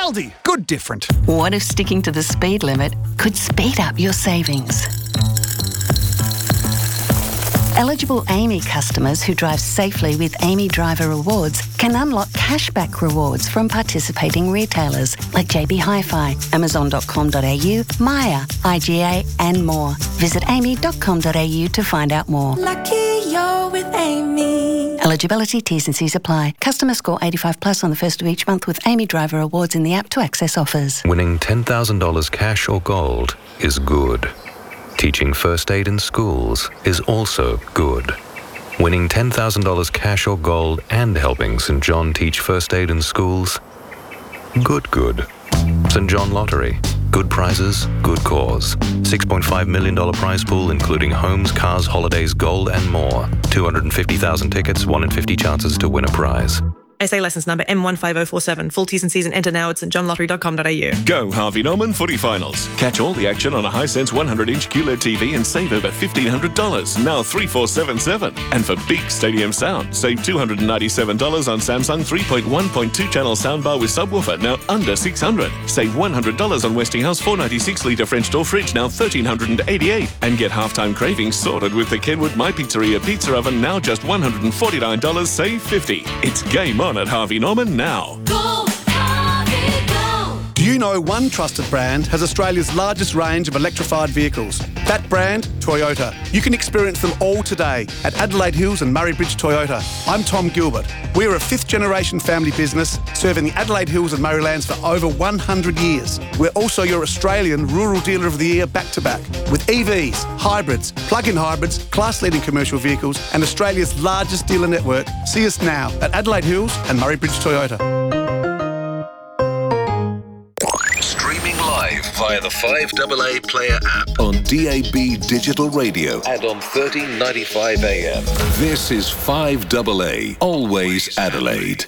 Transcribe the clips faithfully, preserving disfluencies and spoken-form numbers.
Aldi, good different. What if sticking to the speed limit could speed up your savings? Eligible Amy customers who drive safely with Amy Driver Rewards can unlock cashback rewards from participating retailers like J B Hi-Fi, amazon dot com dot a u, Maya, I G A and more. Visit amy dot com dot a u to find out more. Lucky you're with Amy. Eligibility, T's and C's apply. Customer score eighty-five plus on the first of each month with Amy Driver Rewards in the app to access offers. Winning ten thousand dollars cash or gold is good. Teaching first aid in schools is also good. Winning ten thousand dollars cash or gold and helping St John teach first aid in schools? Good, good. St John Lottery. Good prizes, good cause. six point five million dollars prize pool including homes, cars, holidays, gold and more. two hundred fifty thousand tickets, one in fifty chances to win a prize. S A licence number M one five oh four seven. Full T's and C's and enter now at st john lottery dot com dot a u. Go Harvey Norman Footy Finals. Catch all the action on a Hisense one hundred inch Q L E D T V and save over fifteen hundred dollars, now three four seven seven. And for big stadium sound, save two hundred ninety-seven dollars on Samsung three point one point two channel soundbar with subwoofer, now under six hundred dollars. Save one hundred dollars on Westinghouse four ninety-six litre French door fridge, now one thousand three hundred eighty-eight dollars. And get halftime cravings sorted with the Kenwood My Pizzeria pizza oven, now just one hundred forty-nine dollars, save fifty dollars. It's game on at Harvey Norman now. Go, Harvey, go. Do you know one trusted brand has Australia's largest range of electrified vehicles? That brand, Toyota. You can experience them all today at Adelaide Hills and Murray Bridge Toyota. I'm Tom Gilbert. We're a fifth generation family business serving the Adelaide Hills and Murraylands for over one hundred years. We're also your Australian Rural Dealer of the Year back to back with E Vs, hybrids, plug-in hybrids, class-leading commercial vehicles and Australia's largest dealer network. See us now at Adelaide Hills and Murray Bridge Toyota. Streaming live via the five A A Player app On D A B Digital Radio and on thirteen ninety-five A M. This is five A A, always Adelaide.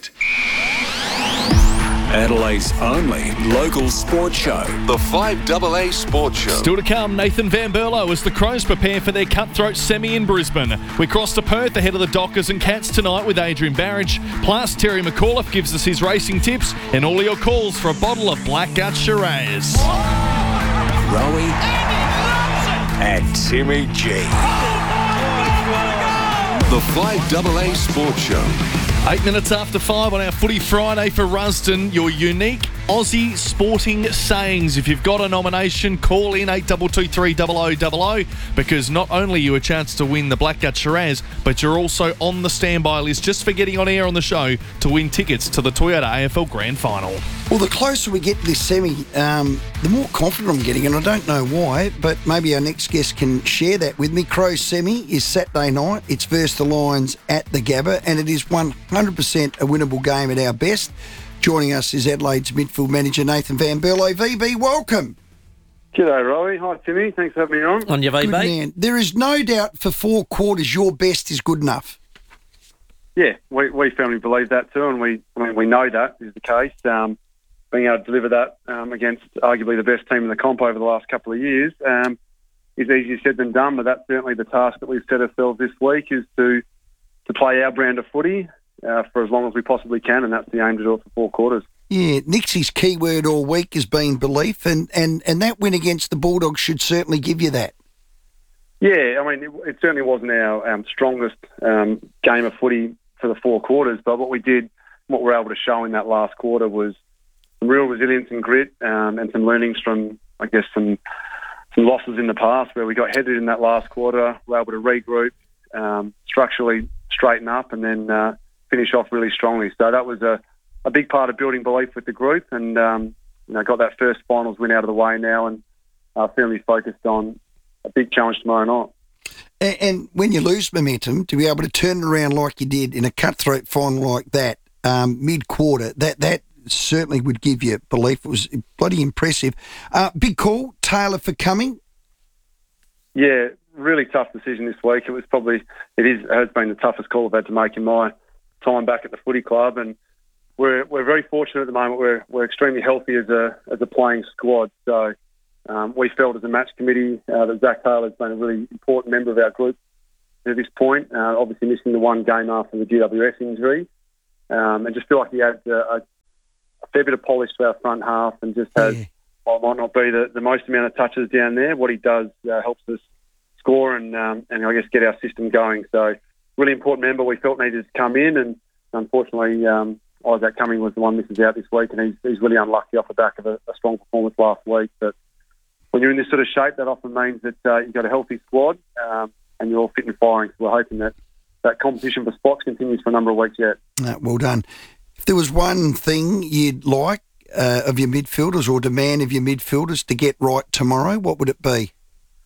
Adelaide's only local sports show. The five A A Sports Show. Still to come, Nathan Van Berlo as the Crows prepare for their cutthroat semi in Brisbane. We cross to Perth ahead of the Dockers and Cats tonight with Adrian Barrage. Plus, Terry McAuliffe gives us his racing tips and all your calls for a bottle of Blackgut Shiraz. Rowie and Timmy G. The five A A Sports Show. Eight minutes after five on our Footy Friday for Rusden. Your unique Aussie sporting sayings. If you've got a nomination, call in eight two two three zero zero zero zero because not only are you a chance to win the Blackgut Shiraz, but you're also on the standby list just for getting on air on the show to win tickets to the Toyota A F L Grand Final. Well, the closer we get to this semi, um, the more confident I'm getting, and I don't know why, but maybe our next guest can share that with me. Crows semi is Saturday night. It's versus the Lions at the Gabba, and it is one hundred percent a winnable game at our best. Joining us is Adelaide's midfield manager, Nathan Van Berlo. V B, welcome. G'day, Rowie. Hi, Timmy. Thanks for having me on. On your V B. Good man. There is no doubt for four quarters your best is good enough. Yeah, we, we firmly believe that too, and we I mean, we know that is the case. Um, being able to deliver that um, against arguably the best team in the comp over the last couple of years um, is easier said than done, but that's certainly the task that we've set ourselves this week is to to play our brand of footy uh, for as long as we possibly can, and that's the aim to do it for four quarters. Yeah, Nixie's key word all week has been belief, and, and, and that win against the Bulldogs should certainly give you that. Yeah, I mean, it, it certainly wasn't our um, strongest um, game of footy for the four quarters, but what we did, what we were able to show in that last quarter was some real resilience and grit um, and some learnings from, I guess, some some losses in the past where we got headed in that last quarter, we were able to regroup, um, structurally straighten up and then uh, finish off really strongly. So that was a, a big part of building belief with the group and, um, you know, got that first finals win out of the way now and uh, firmly focused on a big challenge tomorrow night. And, and when you lose momentum, to be able to turn it around like you did in a cutthroat final like that, um, mid-quarter, that that certainly would give you belief. It was bloody impressive. Uh, big call, Taylor, for coming. Yeah, really tough decision this week. It was probably, it is, it has been the toughest call I've had to make in my time back at the footy club, and we're we're very fortunate at the moment. We're we're extremely healthy as a as a playing squad. So um, we felt as a match committee uh, that Zach Taylor has been a really important member of our group at this point. Uh, obviously missing the one game after the G W S injury, um, and just feel like he had a, a fair bit of polish to our front half and just has, Yeah. well, might not be the, the most amount of touches down there. What he does uh, helps us score and, um, and I guess, get our system going. So, really important member we felt needed to come in, and unfortunately, um, Isaac Cumming was the one misses out this week, and he's, he's really unlucky off the back of a, a strong performance last week. But when you're in this sort of shape, that often means that uh, you've got a healthy squad um, and you're all fit and firing. So we're hoping that that competition for spots continues for a number of weeks yet. Uh, well done. If there was one thing you'd like uh, of your midfielders or demand of your midfielders to get right tomorrow, what would it be?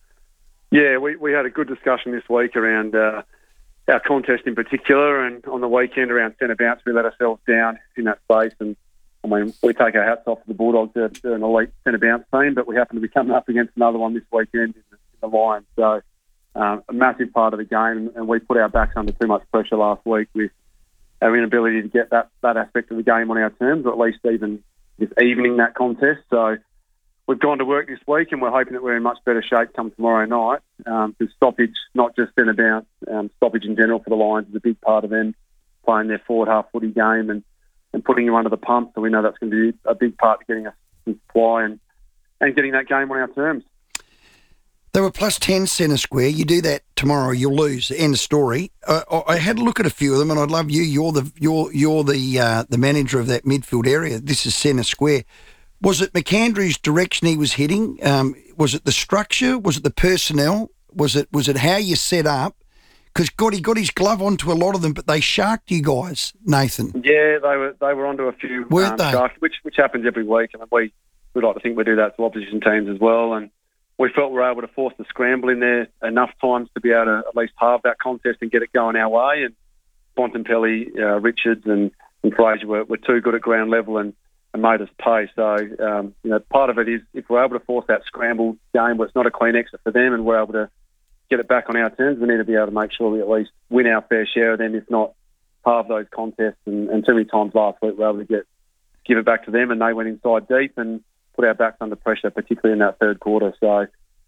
Yeah, we, we had a good discussion this week around uh, our contest in particular, and on the weekend around centre bounce, we let ourselves down in that space. And I mean, we take our hats off to the Bulldogs. They're, they're an elite centre bounce team, but we happen to be coming up against another one this weekend in the, in the Lions. So um, a massive part of the game, and we put our backs under too much pressure last week with our inability to get that, that aspect of the game on our terms, or at least even just evening that contest. So we've gone to work this week, and we're hoping that we're in much better shape come tomorrow night. Um, because stoppage, not just centre bounce, um, stoppage in general for the Lions is a big part of them playing their forward half footy game and, and putting you under the pump. So we know that's going to be a big part of getting us some supply and, and getting that game on our terms. They were plus ten centre square. You do that tomorrow, you'll lose. End of story. Uh, I had a look at a few of them, and I'd love you. You're the you're you're the uh, the manager of that midfield area. This is centre square. Was it McAndrew's direction he was hitting? Um, was it the structure? Was it the personnel? Was it was it how you set up? Because God, he got his glove onto a lot of them, but they sharked you guys, Nathan. Yeah, they were they were onto a few, weren't um, they? sharks, which which happens every week, and we we like to think we do that to opposition teams as well. And we felt we were able to force the scramble in there enough times to be able to at least halve that contest and get it going our way. And Bontempelli, uh, Richards, and, and Fraser were, were too good at ground level and. and made us pay. So, um, you know, part of it is if we're able to force that scramble game where it's not a clean exit for them and we're able to get it back on our terms, we need to be able to make sure we at least win our fair share of them, if not halve those contests. And, and too many times last week we were able to get give it back to them and they went inside deep and put our backs under pressure, particularly in that third quarter. So,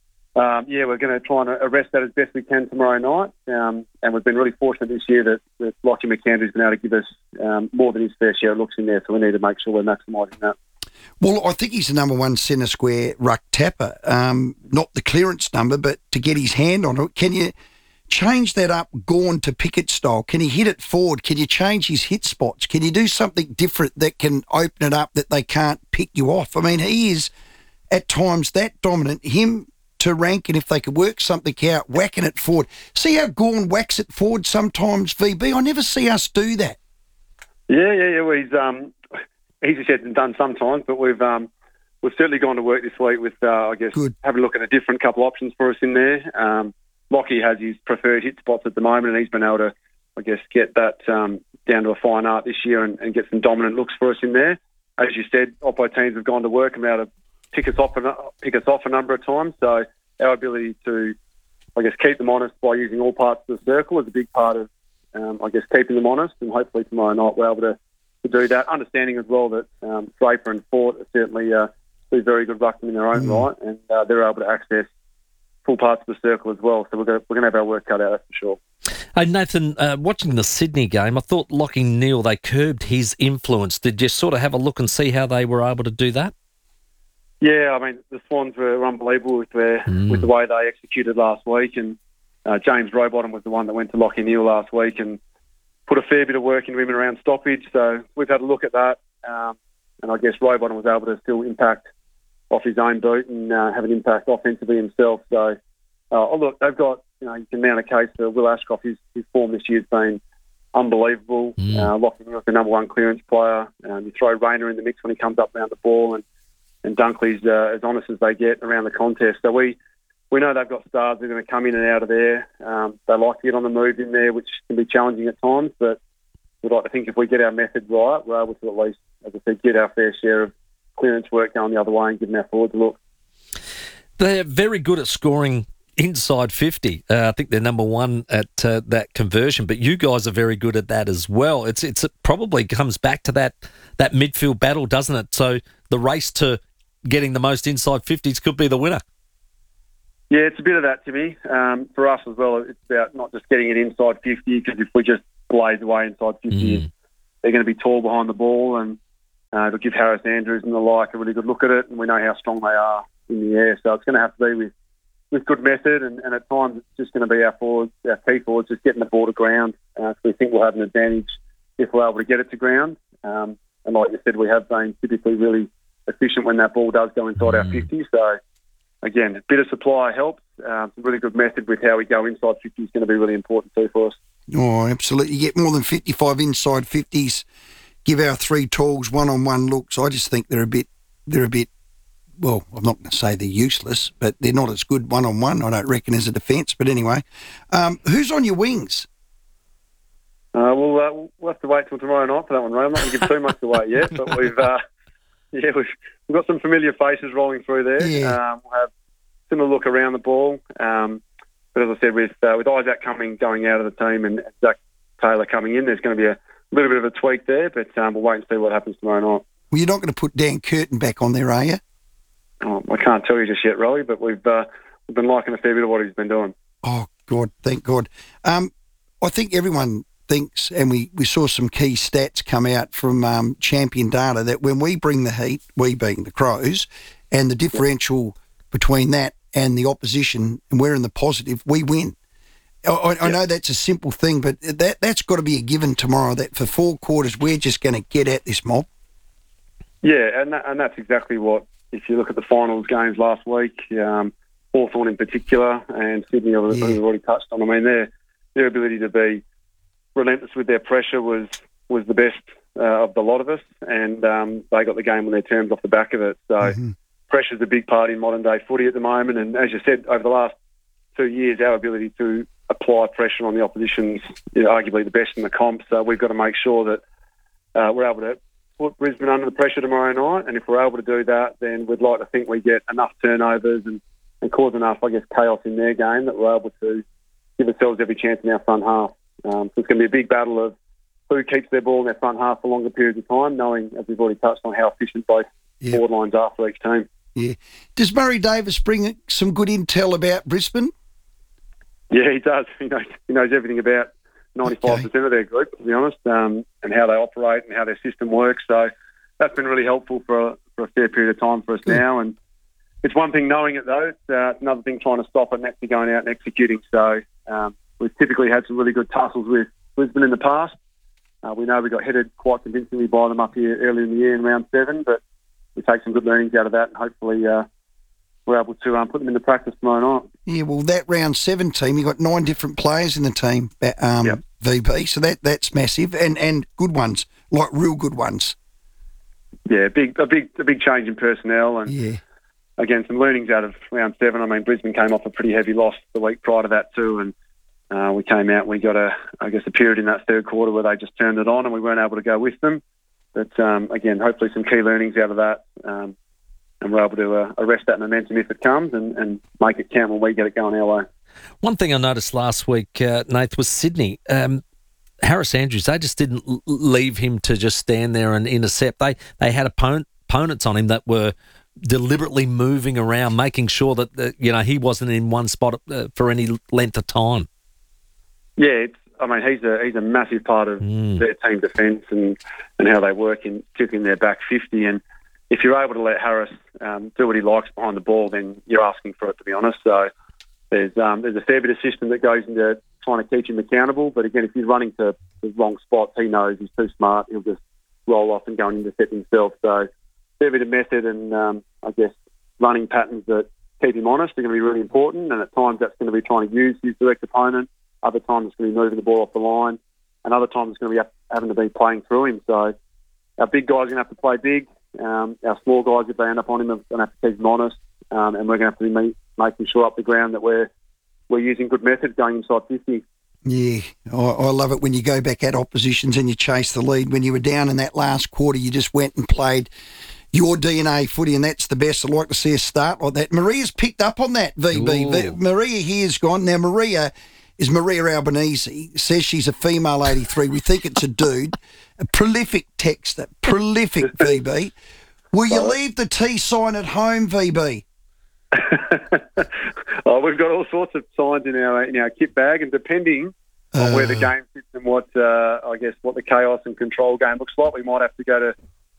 um, yeah, we're going to try and arrest that as best we can tomorrow night. Um, and we've been really fortunate this year that, that Lockie McAndrew's been able to give us um, more than his fair share of looks in there. So we need to make sure we're maximising that. Well, I think he's the number one centre square ruck tapper. Um, not the clearance number, but to get his hand on it. Can you change that up, Gawn to Pickett style? Can he hit it forward? Can you change his hit spots? Can you do something different that can open it up that they can't pick you off? I mean, he is at times that dominant. Him to rank, and if they could work something out, whacking it forward. See how Gawn whacks it forward sometimes, V B? I never see us do that. Yeah, yeah, yeah. Well, he's um, easier said than done sometimes, but we've um, we've certainly gone to work this week with, uh, I guess, Good. having a look at a different couple options for us in there. Um, Lockie has his preferred hit spots at the moment, and he's been able to, I guess, get that um, down to a fine art this year and, and get some dominant looks for us in there. As you said, Oppo teams have gone to work and been able to pick us off a, pick us off a number of times. So our ability to, I guess, keep them honest by using all parts of the circle is a big part of, um, I guess, keeping them honest. And hopefully tomorrow night we're able to, to do that. Understanding as well that um, Draper and Fort are certainly uh, be very good ruckmen in their own Mm. right, and uh, they're able to access full parts of the circle as well. So we're going we're going to have our work cut out, that's for sure. Hey, Nathan, uh, watching the Sydney game, I thought Lockie Neal, they curbed his influence. Did you sort of have a look and see how they were able to do that? Yeah, I mean, the Swans were unbelievable with their Mm. with the way they executed last week, and uh, James Rowbottom was the one that went to Lockie Neal last week and put a fair bit of work into him around stoppage. So we've had a look at that, um, and I guess Rowbottom was able to still impact off his own boot and uh, have an impact offensively himself. So, uh, oh, look, they've got, you know, you can mount a case for Will Ashcroft. His, his form this year has been unbelievable. Mm. Uh, Lockie Neal's the number one clearance player. Um, you throw Rayner in the mix when he comes up around the ball, and and Dunkley's uh, as honest as they get around the contest. So we, we know they've got stars that are going to come in and out of there. Um, they like to get on the move in there, which can be challenging at times, but we'd like to think if we get our method right, we're able to at least, as I said, get our fair share of clearance work going the other way and giving our forwards a look. They're very good at scoring inside fifty. Uh, I think they're number one at uh, that conversion, but you guys are very good at that as well. It's it's it probably comes back to that that midfield battle, doesn't it? So the race to getting the most inside fifties could be the winner. Yeah, it's a bit of that, Timmy. Um, for us as well, it's about not just getting it inside fifty, because if we just blaze away inside fifty, Mm. they're going to be tall behind the ball, and Uh, it'll give Harris Andrews and the like a really good look at it, and we know how strong they are in the air. So it's going to have to be with, with good method, and, and at times it's just going to be our forwards, our key forwards, just getting the ball to ground. Uh, so we think we'll have an advantage if we're able to get it to ground. Um, and like you said, we have been typically really efficient when that ball does go inside our fifty. So again, a bit of supply helps. Um, some really good method with how we go inside fifty is going to be really important too for us. Oh, absolutely. You get more than fifty-five inside fifties. Give our three talls one-on-one looks. I just think they're a bit, they're a bit, well, I'm not going to say they're useless, but they're not as good one-on-one, I don't reckon, as a defence. But anyway, um, who's on your wings? Uh, we'll, uh, we'll have to wait till tomorrow night for that one, Ray. I'm not going to give too much away yet, but we've, uh, yeah, we've, we've got some familiar faces rolling through there. Yeah. Um, we'll have a similar look around the ball. Um, but as I said, with uh, with Isaac coming, going out of the team and Zach Taylor coming in, there's going to be a little bit of a tweak there, but um, we'll wait and see what happens tomorrow night. Well, you're not going to put Dan Curtin back on there, are you? Oh, I can't tell you just yet, Rolly, but we've uh, we've been liking a fair bit of what he's been doing. Oh, God, thank God. Um, I think everyone thinks, and we, we saw some key stats come out from um, Champion Data, that when we bring the heat, we being the Crows, and the differential between that and the opposition, and we're in the positive, we win. I, I, I know that's a simple thing, but that, that's got to be a given tomorrow, that for four quarters we're just going to get at this mob. Yeah, and that, and that's exactly what, if you look at the finals games last week, um, Hawthorn in particular, and Sydney, who Yeah. we've already touched on, I mean, their their ability to be relentless with their pressure was was the best uh, of the lot of us, and um, they got the game on their terms off the back of it. So Mm-hmm. pressure's a big part in modern day footy at the moment, and as you said, over the last two years, our ability to apply pressure on the opposition's, you know, arguably the best in the comp. So we've got to make sure that uh, we're able to put Brisbane under the pressure tomorrow night, and if we're able to do that, then we'd like to think we get enough turnovers and, and cause enough, I guess, chaos in their game that we're able to give ourselves every chance in our front half. Um, so it's going to be a big battle of who keeps their ball in their front half for longer periods of time, knowing, as we've already touched on, how efficient both Yeah. forward lines are for each team. Yeah. Does Murray Davis bring some good intel about Brisbane? Yeah, he does. He knows, he knows everything about ninety-five percent Okay. of their group, to be honest, um, and how they operate and how their system works. So that's been really helpful for a, for a fair period of time for us Good. now. And it's one thing knowing it, though. It's, uh, it's another thing trying to stop it and actually going out and executing. So um, we've typically had some really good tussles with Brisbane in the past. Uh, we know we got headed quite convincingly by them up here early in the year in round seven, but we take some good learnings out of that, and hopefully uh, we're able to um, put them into practice tomorrow night. Yeah, well, that round seven team, you've got nine different players in the team, um, Yep. V B, so that that's massive, and, and good ones, like real good ones. Yeah, big a big a big change in personnel, and Yeah. again some learnings out of round seven. I mean, Brisbane came off a pretty heavy loss the week prior to that too, and uh, we came out and we got a I guess a period in that third quarter where they just turned it on, and we weren't able to go with them. But um, again, hopefully some key learnings out of that, um, and we're able to uh, arrest that momentum if it comes, and, and make it count when we get it going our way. One thing I noticed last week, uh, Nath, was Sydney. Um, Harris Andrews, they just didn't l- leave him to just stand there and intercept. They they had opponent, opponents on him that were deliberately moving around, making sure that, that you know he wasn't in one spot uh, for any length of time. Yeah, it's, I mean, he's a he's a massive part of Mm. their team defence and, and how they work in keeping their back fifty. And if you're able to let Harris um, do what he likes behind the ball, then you're asking for it, to be honest. So there's um, there's a fair bit of system that goes into trying to keep him accountable. But again, if he's running to the wrong spots, he knows he's too smart. He'll just roll off and go and intercept himself. So fair bit of method and um, I guess running patterns that keep him honest are going to be really important. And at times that's going to be trying to use his direct opponent. Other times it's going to be moving the ball off the line. And other times it's going to be having to be playing through him. So our big guys are going to have to play big. Um, our small guys, if they end up on him, are going to have to keep him honest. Um, and we're going to have to be me- making sure up the ground that we're we're using good methods going inside fifty. Yeah, I, I love it when you go back at oppositions and you chase the lead. When you were down in that last quarter, you just went and played your D N A footy, and that's the best. I'd like to see us start like that. Maria's picked up on that, V B. Ooh. Maria here's gone. Now, Maria is Maria Albanese, says she's a female eighty-three. We think it's a dude. A prolific texter, prolific V B. Will you leave the T sign at home, V B? Oh, we've got all sorts of signs in our in our kit bag, and depending on where the game sits and what uh, I guess what the chaos and control game looks like, we might have to go to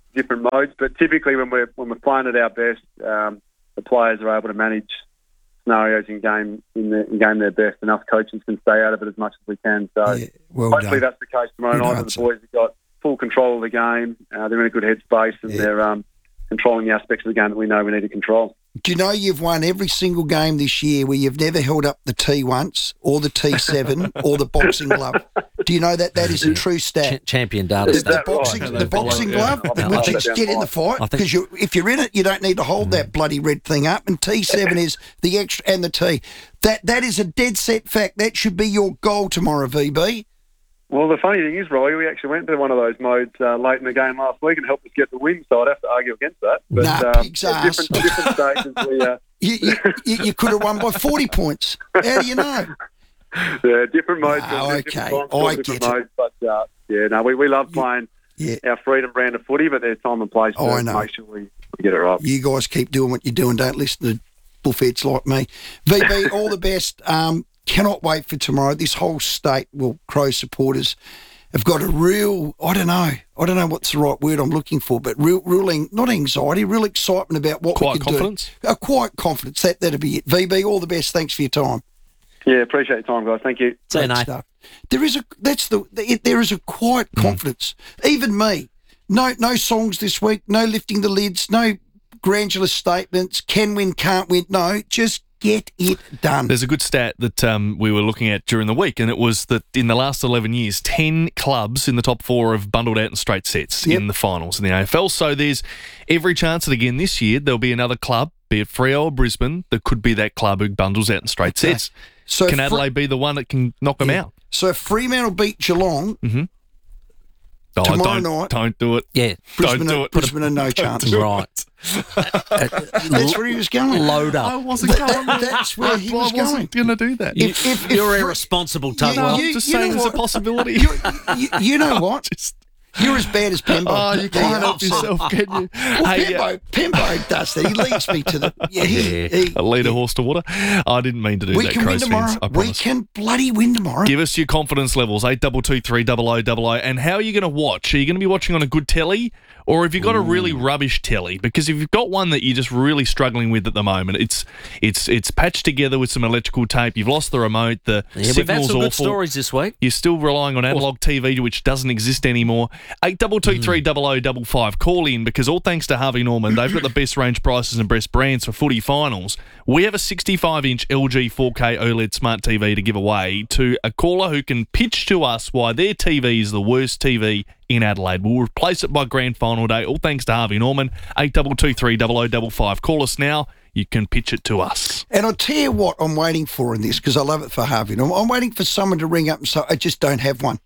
different modes. But typically, when we're when we're playing at our best, um, the players are able to manage scenarios in game in, the, in game their best, and us coaches can stay out of it as much as we can. So Yeah, well hopefully done. that's the case tomorrow Good night. And answer. the boys have got full control of the game. Uh, they're in a good headspace, and they're um, controlling the aspects of the game that we know we need to control. Do you know you've won every single game this year where you've never held up the T once or the T seven or the boxing glove? Do you know that that is a true stat? Ch- champion data The, stat. the boxing, right? the boxing Yeah. glove, Yeah. which Yeah. is get in the fight I think- because you, if you're in it, you don't need to hold that bloody red thing up. And T seven is the extra and the T. That that is a dead set fact. That should be your goal tomorrow, V B. Well, the funny thing is, Roy, we actually went to one of those modes uh, late in the game last week and helped us get the win, so I'd have to argue against that. But Nah, um, pig's at ass. different, different stations, we, uh, You, you, you, you could have won by forty points. How do you know? yeah, different modes. No, different okay. times, I different get it. modes, but uh, yeah, no, we, we love playing Yeah. our freedom brand of footy, but there's time and place to Oh, I know. make sure we, we get it right. You guys keep doing what you're doing. Don't listen to bullfeds like me. V B, all the best. Um, cannot wait for tomorrow. This whole state, well, Crow supporters have got a real, I don't know, I don't know what's the right word I'm looking for, but real, real not anxiety, real excitement about what Quiet we can confidence? do. A quiet confidence. That, that'll be it. V B, all the best. Thanks for your time. Yeah, appreciate your time, guys. Thank you. See you, Great Nate. stuff. There is a that's the it, there is a quiet Mm. confidence. Even me, no no songs this week, no lifting the lids, no granular statements. Can win, can't win. No, just get it done. There's a good stat that um, we were looking at during the week, and it was that in the last eleven years, ten clubs in the top four have bundled out in straight sets Yep. in the finals in the A F L. So there's every chance that again this year there'll be another club, be it Freo or Brisbane, that could be that club who bundles out in straight Okay. sets. So Can Fre- Adelaide be the one that can knock them Yeah. out? So if Fremantle beat Geelong Oh, tomorrow don't, night, don't do it. Yeah. Brisbane, don't do are, it. Brisbane are no Don't chance. do it. Right. That's where he was going. Load I up. wasn't going there. That's where he I was going. wasn't going to do that. If, if, if You're Fre- irresponsible, You- Tugwell. I'm just you know saying there's a what? possibility. You, you, you know what? Just- You're as bad as Pembo. Oh, you can't Yeah, help yourself, can you? Well, Hey, Pembo, uh, Pembo does that. He leads me to the. Yeah, he, he, a lead a horse to water. I didn't mean to do we that, can win Crows tomorrow. fans. I We promise. can bloody win tomorrow. Give us your confidence levels, eight two two three double oh double oh. And how are you going to watch? Are you going to be watching on a good telly, or have you got a really rubbish telly? Because if you've got one that you're just really struggling with at the moment, it's it's it's patched together with some electrical tape. You've lost the remote. The Yeah, we've had signal's some awful. good stories this week. You're still relying on analog T V, which doesn't exist anymore. eight two two three double oh double five. Call in, because all thanks to Harvey Norman, they've got the best range prices and best brands for footy finals. We have a sixty-five inch L G four K OLED smart T V to give away to a caller who can pitch to us why their T V is the worst T V in Adelaide. We'll replace it by grand final day, all thanks to Harvey Norman. eight two two three double oh double five. Call us now. You can pitch it to us. And I'll tell you what I'm waiting for in this, because I love it for Harvey. I'm, I'm waiting for someone to ring up and say, I just don't have one.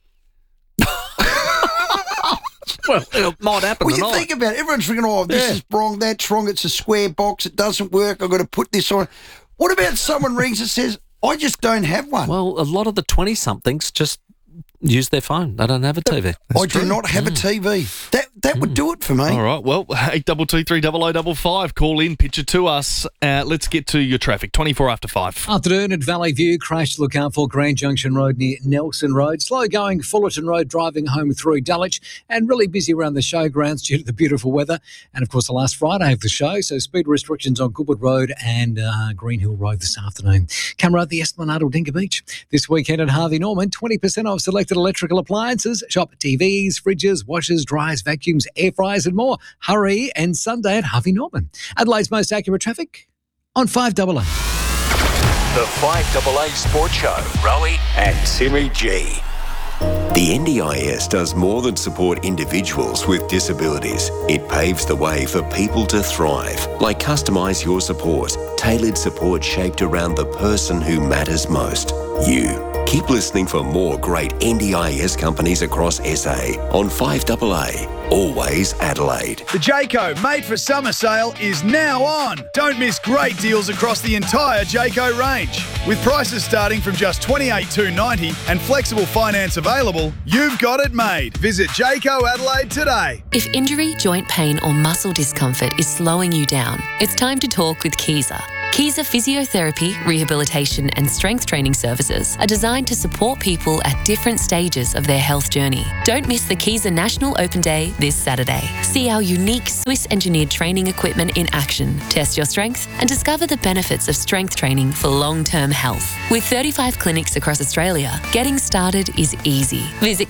Well, it might happen Well, you tonight. think about it. Everyone's thinking, oh, this Yeah. is wrong, that's wrong, it's a square box, it doesn't work, I've got to put this on. What about someone rings and says, I just don't have one? Well, a lot of the twenty-somethings just use their phone. They don't have a T V. I do not have a T V. That that would do it for me. All right. Well, eight two two three double oh double five. Call in, pitch it to us. Uh, let's get to your traffic. twenty-four after five. Afternoon at Valley View. Crash to look out for Grand Junction Road near Nelson Road. Slow going Fullerton Road driving home through Dulwich. And really busy around the showgrounds due to the beautiful weather. And of course, the last Friday of the show. So speed restrictions on Goodwood Road and uh, Green Hill Road this afternoon. Camera at the Esplanade or Dinka Beach. This weekend at Harvey Norman, twenty percent off selected electrical appliances. Shop T Vs, fridges, washers, dryers, vacuums, air fryers and more. Hurry, and Sunday at Harvey Norman. Adelaide's most accurate traffic on five double A. The five double A Sports Show. Rowie and Timmy G. The N D I S does more than support individuals with disabilities. It paves the way for people to thrive, like Customise Your Support, tailored support shaped around the person who matters most, you. Keep listening for more great N D I S companies across S A on five double A, always Adelaide. The Jayco Made for Summer sale is now on. Don't miss great deals across the entire Jayco range. With prices starting from just twenty-eight thousand two hundred ninety dollars and flexible finance available, you've got it made. Visit Jayco Adelaide today. If injury, joint pain or muscle discomfort is slowing you down, it's time to talk with Kiesa. Keyser Physiotherapy, Rehabilitation and Strength Training Services are designed to support people at different stages of their health journey. Don't miss the Keyser National Open Day this Saturday. See our unique Swiss-engineered training equipment in action, test your strength and discover the benefits of strength training for long-term health. With thirty-five clinics across Australia, getting started is easy. Visit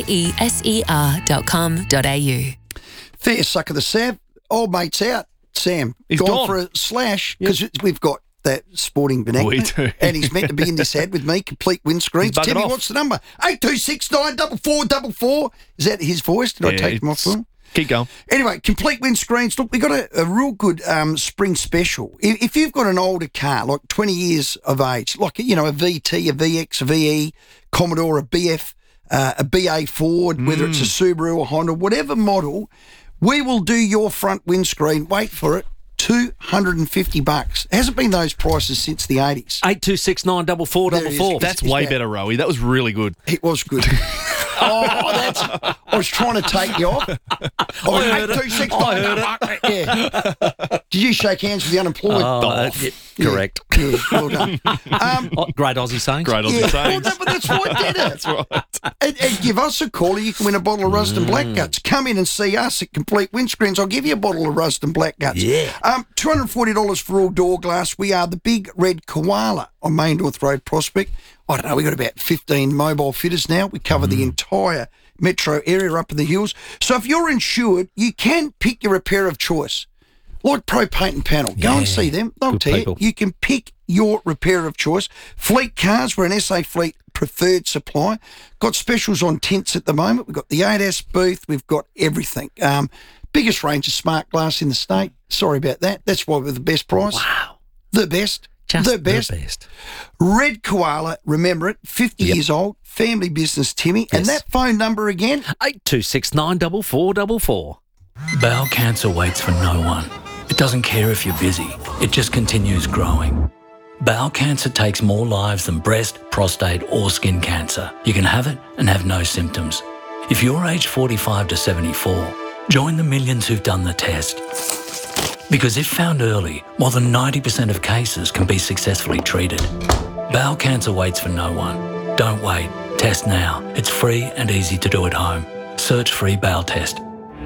kieser dot com dot a u. Fair suck of the Sav. Old mate's out. Sam, He's gone, gone. for a slash because we've got that sporting vernacular. We do. And he's meant to be in this ad with me, complete windscreens. He's buggered Timmy, off. what's the number? eight two six nine four four four four. Is that his voice? Did I Yeah, take him off it's- for him? Keep going. Anyway, complete windscreens. Look, we got a, a real good um, spring special. If, if you've got an older car, like twenty years of age, like, you know, a V T, a V X, a V E, Commodore, a B F, uh, a B A Ford, whether it's a Subaru or Honda, whatever model, we will do your front windscreen. Wait for it. two hundred fifty bucks. It hasn't been those prices since the eighties. eight two six nine four four four four. That's Is way that- better, Rowie. That was really good. It was good. Oh, that's. I was trying to take you off. Oh, I heard eight it. two six I heard nine. Yeah. Did you shake hands with the unemployed? Oh, uh, yeah, correct. Yeah, well done. Um, Oh, great Aussie saying. Great Aussie yeah, sayings. well, that, but that's why I did it. That's right. And, and give us a call. You can win a bottle of Rust and Black Guts. Come in and see us at Complete Windscreens. I'll give you a bottle of Rust and Black Guts. Yeah. Um, two hundred forty dollars for all door glass. We are the Big Red Koala on Main North Road, Prospect. I don't know, we've got about fifteen mobile fitters now. We cover the entire metro area up in the hills. So if you're insured, you can pick your repair of choice. Like Pro Paint and Panel. Go and see them. They'll Good tell people. you. You can pick your repair of choice. Fleet Cars, we're an S A Fleet preferred supplier. Got specials on tints at the moment. We've got the eight S booth. We've got everything. Um, biggest range of smart glass in the state. Sorry about that. That's why we're the best price. Wow. The best. Just the best. The best. Red Koala, remember it, fifty Yep. years old, family business, Timmy. And Yes. that phone number again? eight two six nine four four four four. Bowel cancer waits for no one. It doesn't care if you're busy. It just continues growing. Bowel cancer takes more lives than breast, prostate or skin cancer. You can have it and have no symptoms. If you're aged forty-five to seventy-four, join the millions who've done the test. Because if found early, more than ninety percent of cases can be successfully treated. Bowel cancer waits for no one. Don't wait. Test now. It's free and easy to do at home. Search free bowel test.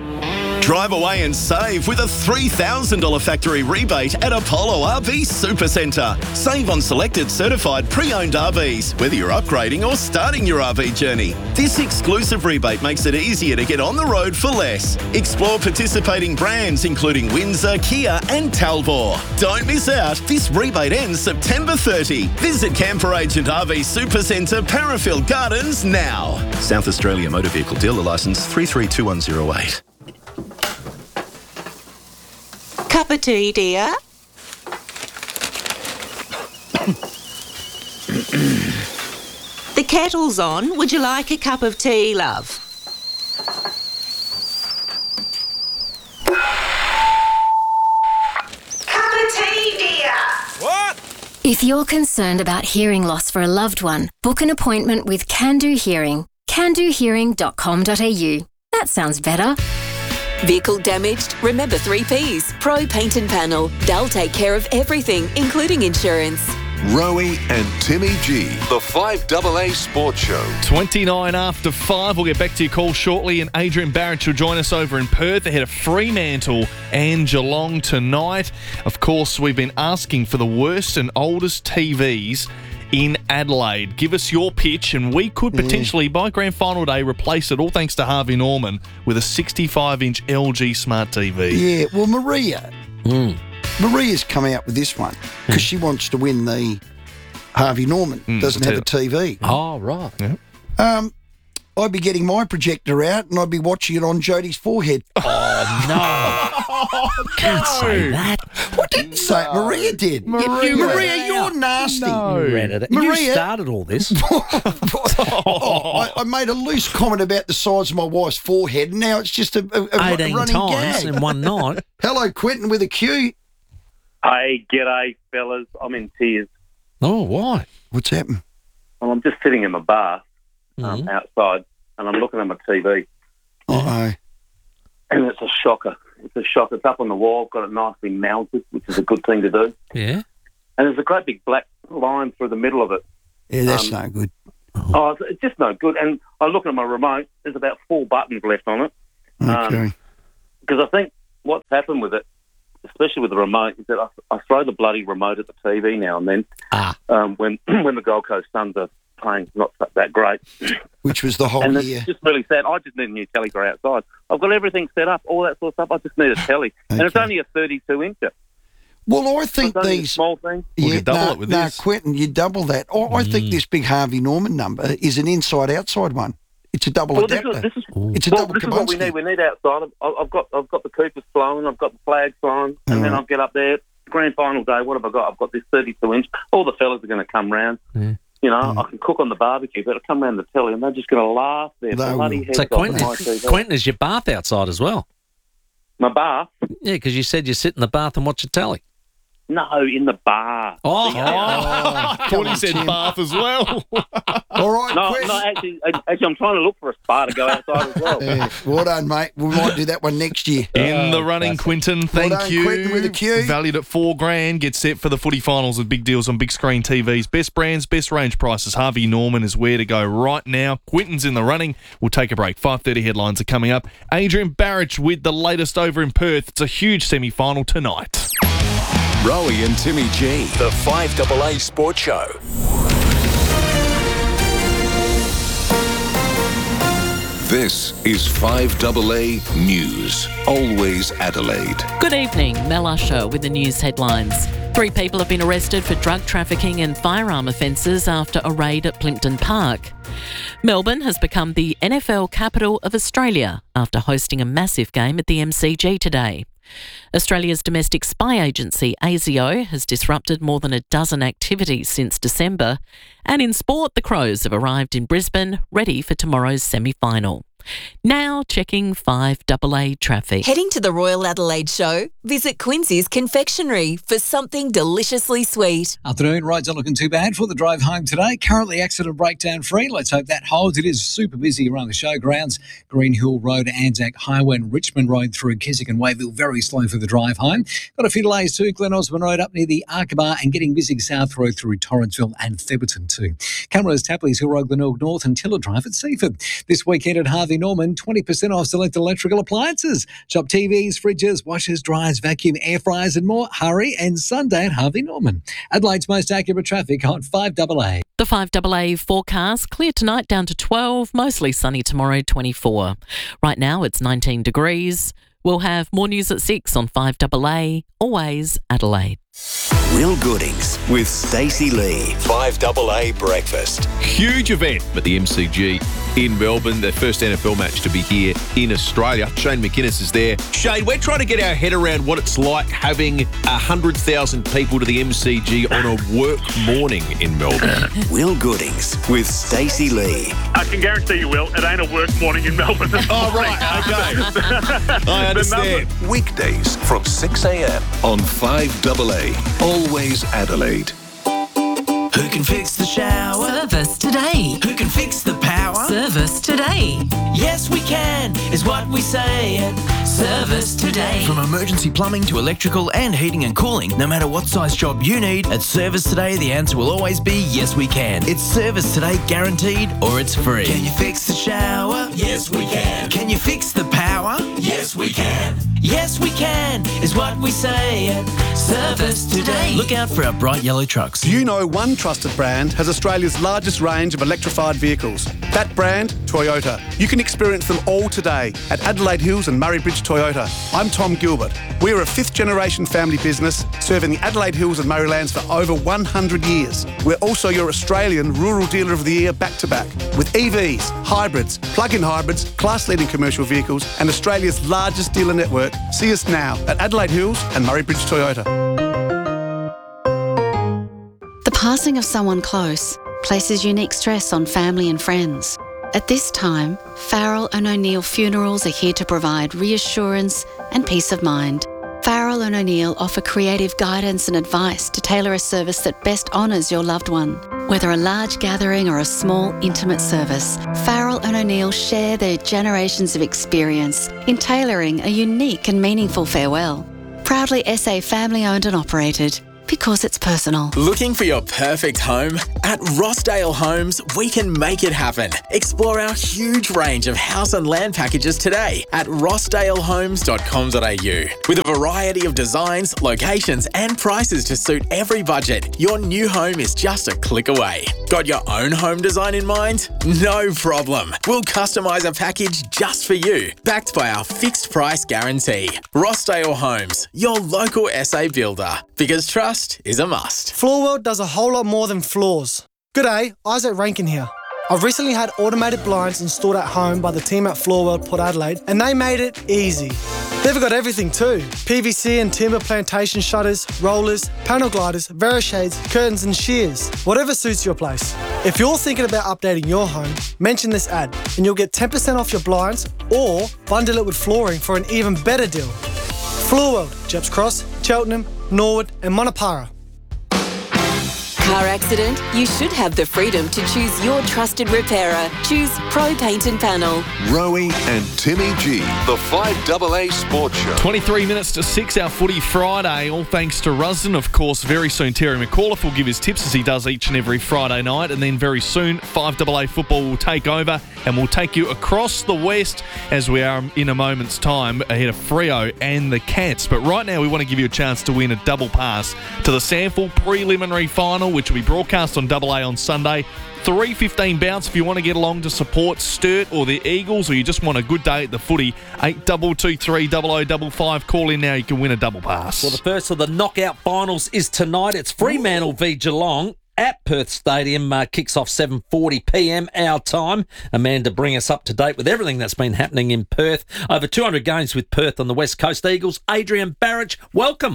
Drive away and save with a three thousand dollars factory rebate at Apollo R V Supercentre. Save on selected certified pre-owned R Vs, whether you're upgrading or starting your R V journey. This exclusive rebate makes it easier to get on the road for less. Explore participating brands including Windsor, Kia and Talbot. Don't miss out. This rebate ends September thirtieth. Visit Camper Agent R V Supercentre, Parafield Gardens now. South Australia Motor Vehicle Dealer Licence three three two one zero eight. Cup of tea, dear. The kettle's on. Would you like a cup of tea, love? Cup of tea, dear. What? If you're concerned about hearing loss for a loved one, book an appointment with Can Do Hearing. can do hearing dot com dot a u. That sounds better. Vehicle damaged? Remember three Ps. Pro Paint and Panel. They'll take care of everything, including insurance. Rowie and Timmy G, the five double A Sports Show. twenty-nine after five. We'll get back to your call shortly, and Adrian Barrett will join us over in Perth ahead of Fremantle and Geelong tonight. Of course, we've been asking for the worst and oldest T Vs in Adelaide. Give us your pitch, and we could potentially, by grand final day, replace it, all thanks to Harvey Norman, with a sixty-five inch L G smart T V. Yeah, well, Maria. Maria's come out with this one because she wants to win the Harvey Norman. Mm, Doesn't have a T V. Oh, right. Yeah. Um, I'd be getting my projector out and I'd be watching it on Jodie's forehead. Oh, no. Can't say that. I didn't say it. Maria did. Maria. You- Maria, you're nasty. No. You read it. Maria- You started all this. Oh, I, I made a loose comment about the size of my wife's forehead, and now it's just a, a, a eighteen running times gag. in one night. Hello, Quentin with a Q. Hey, g'day, fellas. I'm in tears. Oh, why? What's happened? Well, I'm just sitting in my bath um, Mhm. outside, and I'm looking at my T V, Uh-oh. and it's a shocker. It's a shocker. It's up on the wall. Got it nicely mounted, which is a good thing to do. Yeah. and there's a great big black line through the middle of it. Yeah, that's Um, no good. Oh, it's, it's just no good. And I look at my remote, there's about four buttons left on it. Okay. Because I think what's happened with it, especially with the remote, is that I, I throw the bloody remote at the T V now and then Ah. um, when when the Gold Coast Suns are playing not that great. Which was the whole And year. it's just really sad. I just need a new telly for outside. I've got everything set up, all that sort of stuff. I just need a telly. And it's only a thirty-two incher. Well, I think It's only a these small thing. Yeah, no, no, Quentin, you double that. I, I think this big Harvey Norman number is an inside-outside one. It's a double Well, this adapter. is, this is, it's a well, double this is what we Kabunski. need. We need outside. I've, I've got I've got the Coopers flowing. I've got the flags flowing, and All then right. I'll get up there. Grand final day. What have I got? I've got this thirty-two inch. All the fellas are going to come round. Yeah. You know, I can cook on the barbecue, but I come round the telly, and they're just going to laugh their They bloody will. heads So off Quentin, my T V. Quentin, is your bath outside as well? My bath? Yeah, because you said you sit in the bath and watch a telly. No, in the bar. Oh, I thought he said bath as well. All right, No, Quentin. no, actually, actually, I'm trying to look for a spa to go outside as well. Yeah, well done, mate. We might do that one next year. In the running, Quinton, thank Well done, you. Quentin with a Q. Valued at four grand. Get set for the footy finals with big deals on big screen T Vs. Best brands, best range prices. Harvey Norman is where to go right now. Quinton's in the running. We'll take a break. five thirty headlines are coming up. Adrian Barrett with the latest over in Perth. It's a huge semi-final tonight. Rowie and Timmy G, the five A A Sports Show. This is five A A News. Always Adelaide. Good evening, Mel Usher with the news headlines. Three people have been arrested for drug trafficking and firearm offences after a raid at Plimpton Park. Melbourne has become the N F L capital of Australia after hosting a massive game at the M C G today. Australia's domestic spy agency, ASIO, has disrupted more than a dozen activities since December. And in sport, the Crows have arrived in Brisbane, ready for tomorrow's semi-final. Now checking five A A traffic. Heading to the Royal Adelaide Show? Visit Quincy's Confectionery for something deliciously sweet. Afternoon, roads are looking too bad for the drive home today. Currently accident breakdown free. Let's hope that holds. It is super busy around the showgrounds. Green Hill Road, Anzac Highway and Richmond Road through Keswick and Wayville. Very slow for the drive home. Got a few delays too. Glen Osmond Road up near the Arkabar and getting busy South Road through Torrenceville and Theberton too. Cameras, Tapley's Hill Road, Glenelg North and Tiller Drive at Seaford. This weekend at Harvey Norman, twenty percent off select electrical appliances. Shop T Vs, fridges, washers, dryers, vacuum, air fryers and more. Hurry and Sunday at Harvey Norman. Adelaide's most accurate traffic on five A A. The five A A forecast, clear tonight down to twelve, mostly sunny tomorrow, twenty-four. Right now it's nineteen degrees. We'll have more news at six on five A A, always Adelaide. Will Goodings with Stacey Lee. five A A Breakfast. Huge event at the M C G in Melbourne, the first N F L match to be here in Australia. Shane McInnes is there. Shane, we're trying to get our head around what it's like having one hundred thousand people to the M C G on a work morning in Melbourne. Will Goodings with Stacey Lee. I can guarantee you, Will, it ain't a work morning in Melbourne. Oh, right, okay. I understand. Weekdays from six a.m. on five A A. Always Adelaide. Who can fix the shower? Service today. Who can fix the power? Service today. Yes, we can, is what we say at Service Today. From emergency plumbing to electrical and heating and cooling, no matter what size job you need, at Service Today, the answer will always be yes, we can. It's Service Today guaranteed or it's free. Can you fix the shower? Yes, we can. Can you fix the power? Yes, we can. Yes, we can, is what we say at Service Today. Look out for our bright yellow trucks. Do you know one trusted brand has Australia's largest range of electrified vehicles? That brand, Toyota. You can experience them all today at Adelaide Hills and Murray Bridge Toyota. I'm Tom Gilbert. We're a fifth generation family business serving the Adelaide Hills and Murraylands for over one hundred years. We're also your Australian Rural Dealer of the Year back to back with E Vs, hybrids, plug-in hybrids, class-leading commercial vehicles and Australia's largest dealer network. See us now at Adelaide Hills and Murray Bridge Toyota. The passing of someone close places unique stress on family and friends. At this time, Farrell and O'Neill Funerals are here to provide reassurance and peace of mind. Farrell and O'Neill offer creative guidance and advice to tailor a service that best honours your loved one. Whether a large gathering or a small, intimate service, Farrell and O'Neill share their generations of experience in tailoring a unique and meaningful farewell. Proudly S A family-owned and operated, because it's personal. Looking for your perfect home? At Rossdale Homes, we can make it happen. Explore our huge range of house and land packages today at rossdale homes dot com dot a u. With a variety of designs, locations and prices to suit every budget, your new home is just a click away. Got your own home design in mind? No problem. We'll customise a package just for you, backed by our fixed price guarantee. Rossdale Homes, your local S A builder. Because trust is a must. Floorworld does a whole lot more than floors. G'day, Isaac Rankin here. I've recently had automated blinds installed at home by the team at Floorworld Port Adelaide, and they made it easy. They've got everything too. P V C and timber plantation shutters, rollers, panel gliders, Verishades, curtains and shears. Whatever suits your place. If you're thinking about updating your home, mention this ad and you'll get ten percent off your blinds or bundle it with flooring for an even better deal. Floorworld, Jeps Cross, Cheltenham, Norwood and Monopara. Car accident? You should have the freedom to choose your trusted repairer. Choose Pro Paint and Panel. Rowie and Timmy G, the five A A Sports Show. twenty-three minutes to six, our Footy Friday, all thanks to Rusden. Of course, very soon Terry McAuliffe will give his tips as he does each and every Friday night. And then very soon, five A A football will take over and we'll take you across the west as we are in a moment's time ahead of Freo and the Cats. But right now, we want to give you a chance to win a double pass to the Sample preliminary final, which will be broadcast on Double A on Sunday. three fifteen bounce if you want to get along to support Sturt or the Eagles, or you just want a good day at the footy. eight two two three zero zero five five. Call in now. You can win a double pass. Well, the first of the knockout finals is tonight. It's Fremantle v Geelong at Perth Stadium. Uh, kicks off seven forty p m our time. Amanda, bring us up to date with everything that's been happening in Perth. Over two hundred games with Perth on the West Coast Eagles. Adrian Barrich, welcome.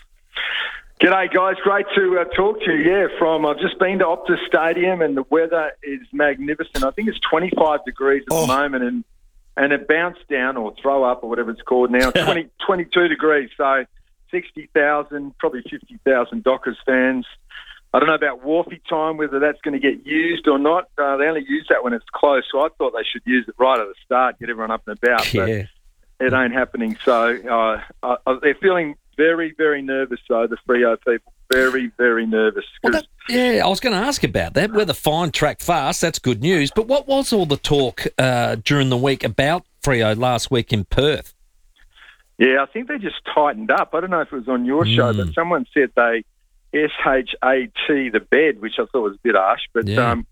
G'day, guys. Great to uh, talk to you. Yeah, from I've just been to Optus Stadium and the weather is magnificent. I think it's twenty-five degrees at oh. the moment, and and it bounced down or throw up or whatever it's called now. twenty, twenty-two degrees, so sixty thousand, probably fifty thousand Dockers fans. I don't know about Wharfie time, whether that's going to get used or not. Uh, they only use that when it's close, so I thought they should use it right at the start, get everyone up and about. Yeah. But it ain't happening. So uh, uh, they're feeling very, very nervous, though, the Freo people. Very, very nervous. Well, that, yeah, I was going to ask about that. Weather fine, track fast. That's good news. But what was all the talk uh, during the week about Freo last week in Perth? Yeah, I think they just tightened up. I don't know if it was on your mm. show, but someone said they S H A T the bed, which I thought was a bit harsh. But yeah. um,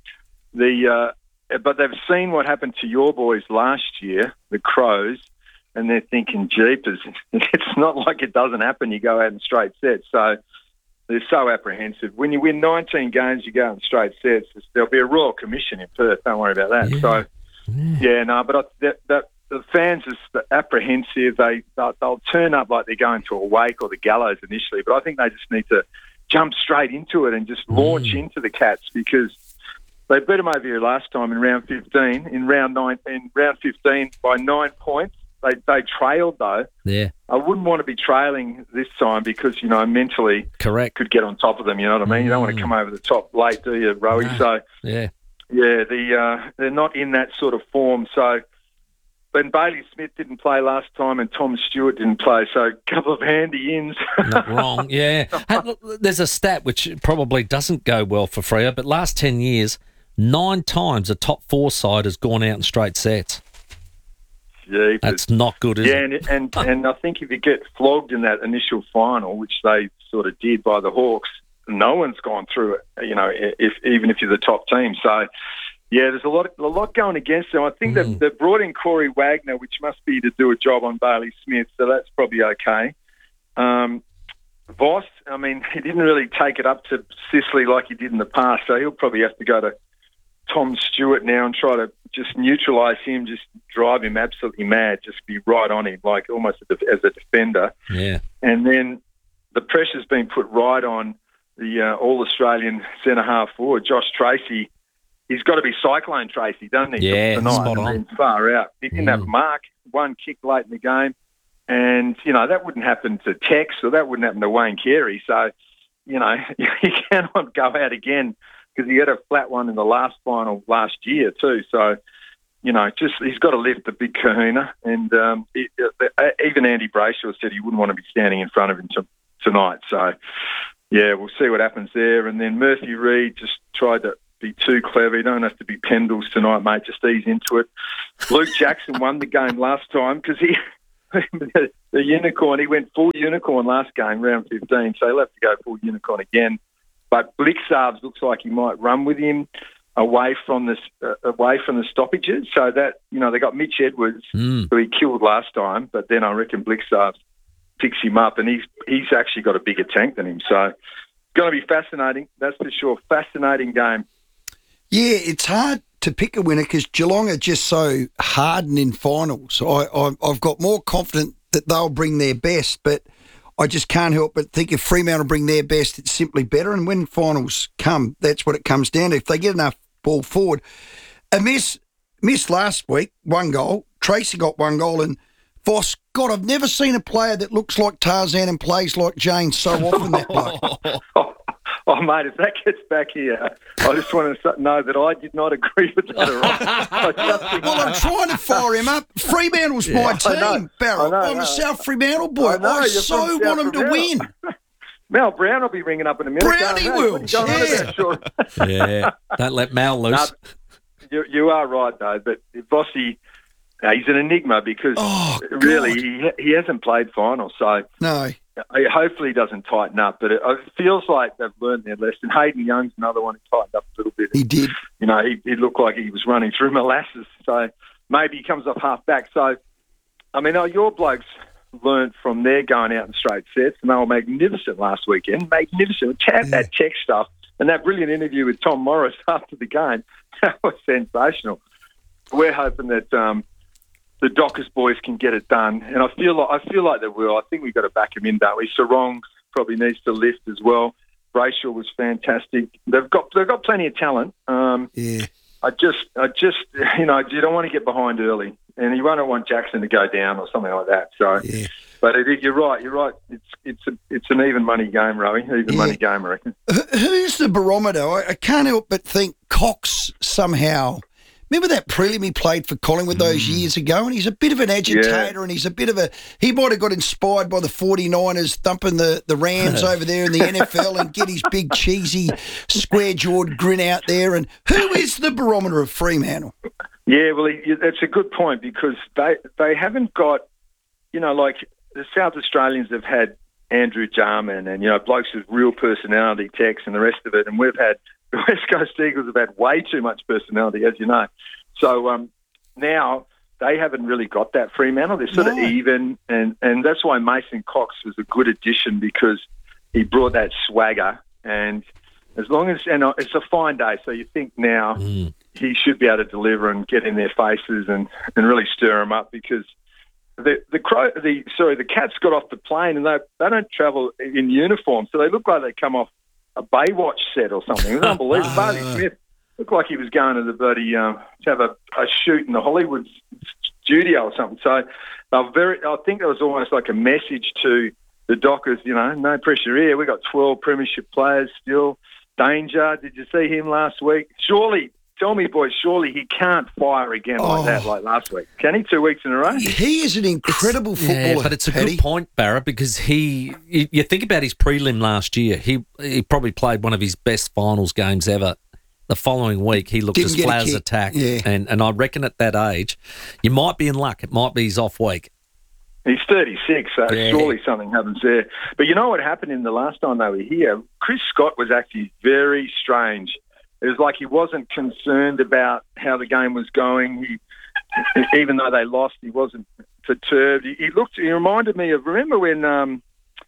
the uh, but they've seen what happened to your boys last year, the Crows, and they're thinking, jeepers, it's not like it doesn't happen. You go out in straight sets. So they're so apprehensive. When you win nineteen games, you go out in straight sets. There'll be a Royal Commission in Perth. Don't worry about that. Yeah. So, yeah, yeah no, but I, that, that, the fans are apprehensive. They, they'll, they'll turn up like they're going to a wake or the gallows initially, but I think they just need to jump straight into it and just launch mm. into the Cats, because they beat them over here last time in round fifteen. In round nine, in round fifteen by nine points. They they trailed though. Yeah. I wouldn't want to be trailing this time because, you know, mentally correct could get on top of them. You know what I mean? Mm. You don't want to come over the top late, do you, Rowie? No. So yeah, yeah, the uh, they're not in that sort of form. So, but Bailey Smith didn't play last time, and Tom Stewart didn't play. So a couple of handy ins. Not wrong. Yeah. Hey, look, there's a stat which probably doesn't go well for Freo, but last ten years, nine times a top four side has gone out in straight sets. Jeepers. That's not good, is yeah, it? Yeah, and, and and I think if you get flogged in that initial final, which they sort of did by the Hawks, no one's gone through it. You know, if even if you're the top team. So, yeah, there's a lot a lot going against them. I think mm. they've, they've brought in Corey Wagner, which must be to do a job on Bailey Smith, so that's probably okay. Um, Voss, I mean, he didn't really take it up to Sicily like he did in the past, so he'll probably have to go to Tom Stewart now and try to just neutralise him, just drive him absolutely mad, just be right on him, like almost as a defender. Yeah. And then the pressure's been put right on the uh, All-Australian centre-half forward, Josh Tracy. He's got to be Cyclone Tracy, doesn't he? Yeah, tonight, spot on. And far out. He didn't mm. have Mark, one kick late in the game. And, you know, that wouldn't happen to Tex or that wouldn't happen to Wayne Carey. So, you know, you cannot go out again, because he had a flat one in the last final last year too. So, you know, just he's got to lift the big kahuna. And um, it, it, even Andy Brayshaw said he wouldn't want to be standing in front of him to, tonight. So, yeah, we'll see what happens there. And then Murphy Reed just tried to be too clever. You don't have to be Pendles tonight, mate. Just ease into it. Luke Jackson won the game last time because he, the unicorn, he went full unicorn last game, round fifteen, so he'll have to go full unicorn again. But Blixarves looks like he might run with him away from the uh, away from the stoppages. So that, you know, they got Mitch Edwards, mm. who he killed last time, but then I reckon Blixarves picks him up, and he's he's actually got a bigger tank than him. So going to be fascinating, that's for sure. Fascinating game. Yeah, it's hard to pick a winner because Geelong are just so hardened in finals. I, I, I've got more confidence that they'll bring their best, but I just can't help but think if Fremantle bring their best, it's simply better. And when finals come, that's what it comes down to. If they get enough ball forward. A miss, missed last week, one goal. Tracy got one goal. And Voss, God, I've never seen a player that looks like Tarzan and plays like Jane so often, that bloke. oh, oh, mate, if that gets back here, I just want to know that I did not agree with that at all. Well, I'm trying to fire him up. Fremantle's Yeah. my I team, know, Barrel. I know, I'm no. a South Fremantle boy. I, know, I you're so from want South him to win. Fremantle. Mel Brown will be ringing up in a minute. Brownie going, will, "What are you going on yeah. about, Sean?" Yeah, don't let Mal loose. No, you, you are right, though. But Vossi, uh, he's an enigma because Oh, really he, he hasn't played finals. So No. uh, hopefully he doesn't tighten up. But it, it feels like they've learned their lesson. Hayden Young's another one who tightened up a little bit. He did. You know, he, he looked like he was running through molasses. So maybe he comes off half back. So, I mean, oh, your blokes learnt from their going out in straight sets, and they were magnificent last weekend. Magnificent. Tap that tech stuff and that brilliant interview with Tom Morris after the game. That was sensational. We're hoping that um, the Dockers boys can get it done, and I feel like I feel like they will. I think we've got to back them in, don't we? Sarong probably needs to lift as well. Brayshaw was fantastic. They've got they've got plenty of talent. Um, yeah. I just I just you know you don't want to get behind early, and you don't want Jackson to go down or something like that. So, yeah. but it, you're right. You're right. It's it's a, it's an even money game, Rowie. Even Yeah. money game, I reckon. Who- Who's the barometer? I, I can't help but think Cox somehow. Remember that prelim he played for Collingwood those years ago? And he's a bit of an agitator and he's a bit of a... He might have got inspired by the forty-niners thumping the, the Rams over there in the N F L and get his big, cheesy, square-jawed grin out there. And who is the barometer of Fremantle? Yeah, well, he- that's a good point because they they haven't got, you know, like the South Australians have had Andrew Jarman and, you know, blokes with real personality, Tex and the rest of it. And we've had, the West Coast Eagles have had way too much personality, as you know. So um, now they haven't really got that Fremantle. They're sort No. of even. And, and that's why Mason Cox was a good addition because he brought that swagger. And as long as, and it's a fine day, so you think now Mm. he should be able to deliver and get in their faces and, and really stir them up because the the crow the sorry the Cats got off the plane and they they don't travel in uniform, so they look like they come off a Baywatch set or something. It was unbelievable. Barney Smith looked like he was going to the bloody um, to have a, a shoot in the Hollywood studio or something. So they were very. I think it was almost like a message to the Dockers. You know, no pressure here. We got twelve premiership players still. Danger. Did you see him last week? Surely, tell me, boys. Surely he can't fire again Oh. like that, like last week. Can he? Two weeks in a row. He is an incredible footballer. Yeah, but it's a Paddy. good point, Barra, because he, you, you think about his prelim last year, he he probably played one of his best finals games ever. The following week, he looked Didn't as get a flat as kick. a tack. Yeah. And, and I reckon at that age, you might be in luck. It might be his off week. He's thirty-six, so Yeah. surely something happens there. But you know what happened in the last time they were here? Chris Scott was actually very strange. It was like he wasn't concerned about how the game was going. He, even though they lost, he wasn't perturbed. He, he looked. He reminded me of. Remember when um,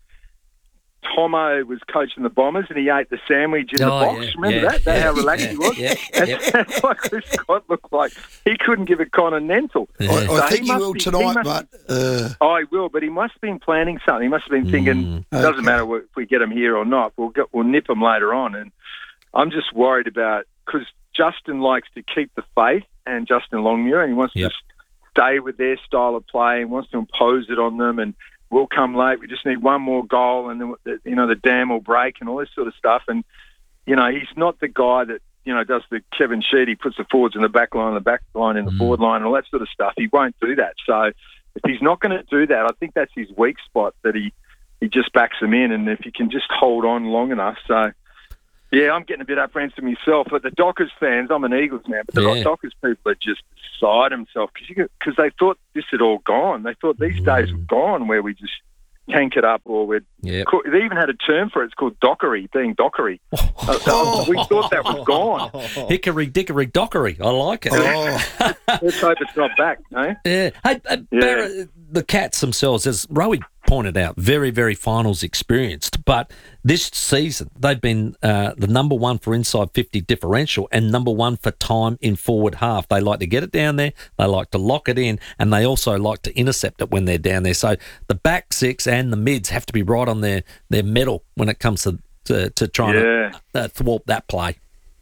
Tomo was coaching the Bombers and he ate the sandwich in the Oh, box? yeah, Remember yeah, that? That yeah, how relaxed yeah, he was. yeah, that's, yeah. that's what Chris Scott looked like. He couldn't give a continental. I, So I think he must will be- tonight, must- but uh, Oh, he will, but he must have been planning something. He must have been thinking, Mm. doesn't Okay. matter if we get him here or not. We'll get, we'll nip him later on. And I'm just worried about because Justin likes to keep the faith, and Justin Longmuir, and he wants Yep. to stay with their style of play and wants to impose it on them. And we'll come late. We just need one more goal, and then the- you know the dam will break and all this sort of stuff. And you know he's not the guy that you know does the Kevin Sheedy, puts the forwards in the back line, the back line in the Mm. forward line, and all that sort of stuff. He won't do that. So if he's not going to do that, I think that's his weak spot. That he, he just backs them in, and if you can just hold on long enough. So, yeah, I'm getting a bit apprehensive myself. But the Dockers fans, I'm an Eagles man, but the Yeah. Dockers people are just beside themselves because they thought this had all gone. They thought these days were gone where we just tank it up, or we'd. Yep. They even had a term for it. It's called dockery, being dockery. uh, so we thought that was gone. Hickory dickory dockery. I like it. Let's hope it's not back, eh? Yeah. Hey, uh, Yeah. Barra, the Cats themselves, as Rowie pointed out, very, very finals experienced. But this season, they've been uh, the number one for inside fifty differential and number one for time in forward half. They like to get it down there, they like to lock it in, and they also like to intercept it when they're down there. So the back six and the mids have to be right on their, their mettle when it comes to, to, to trying Yeah. to uh, thwart that play.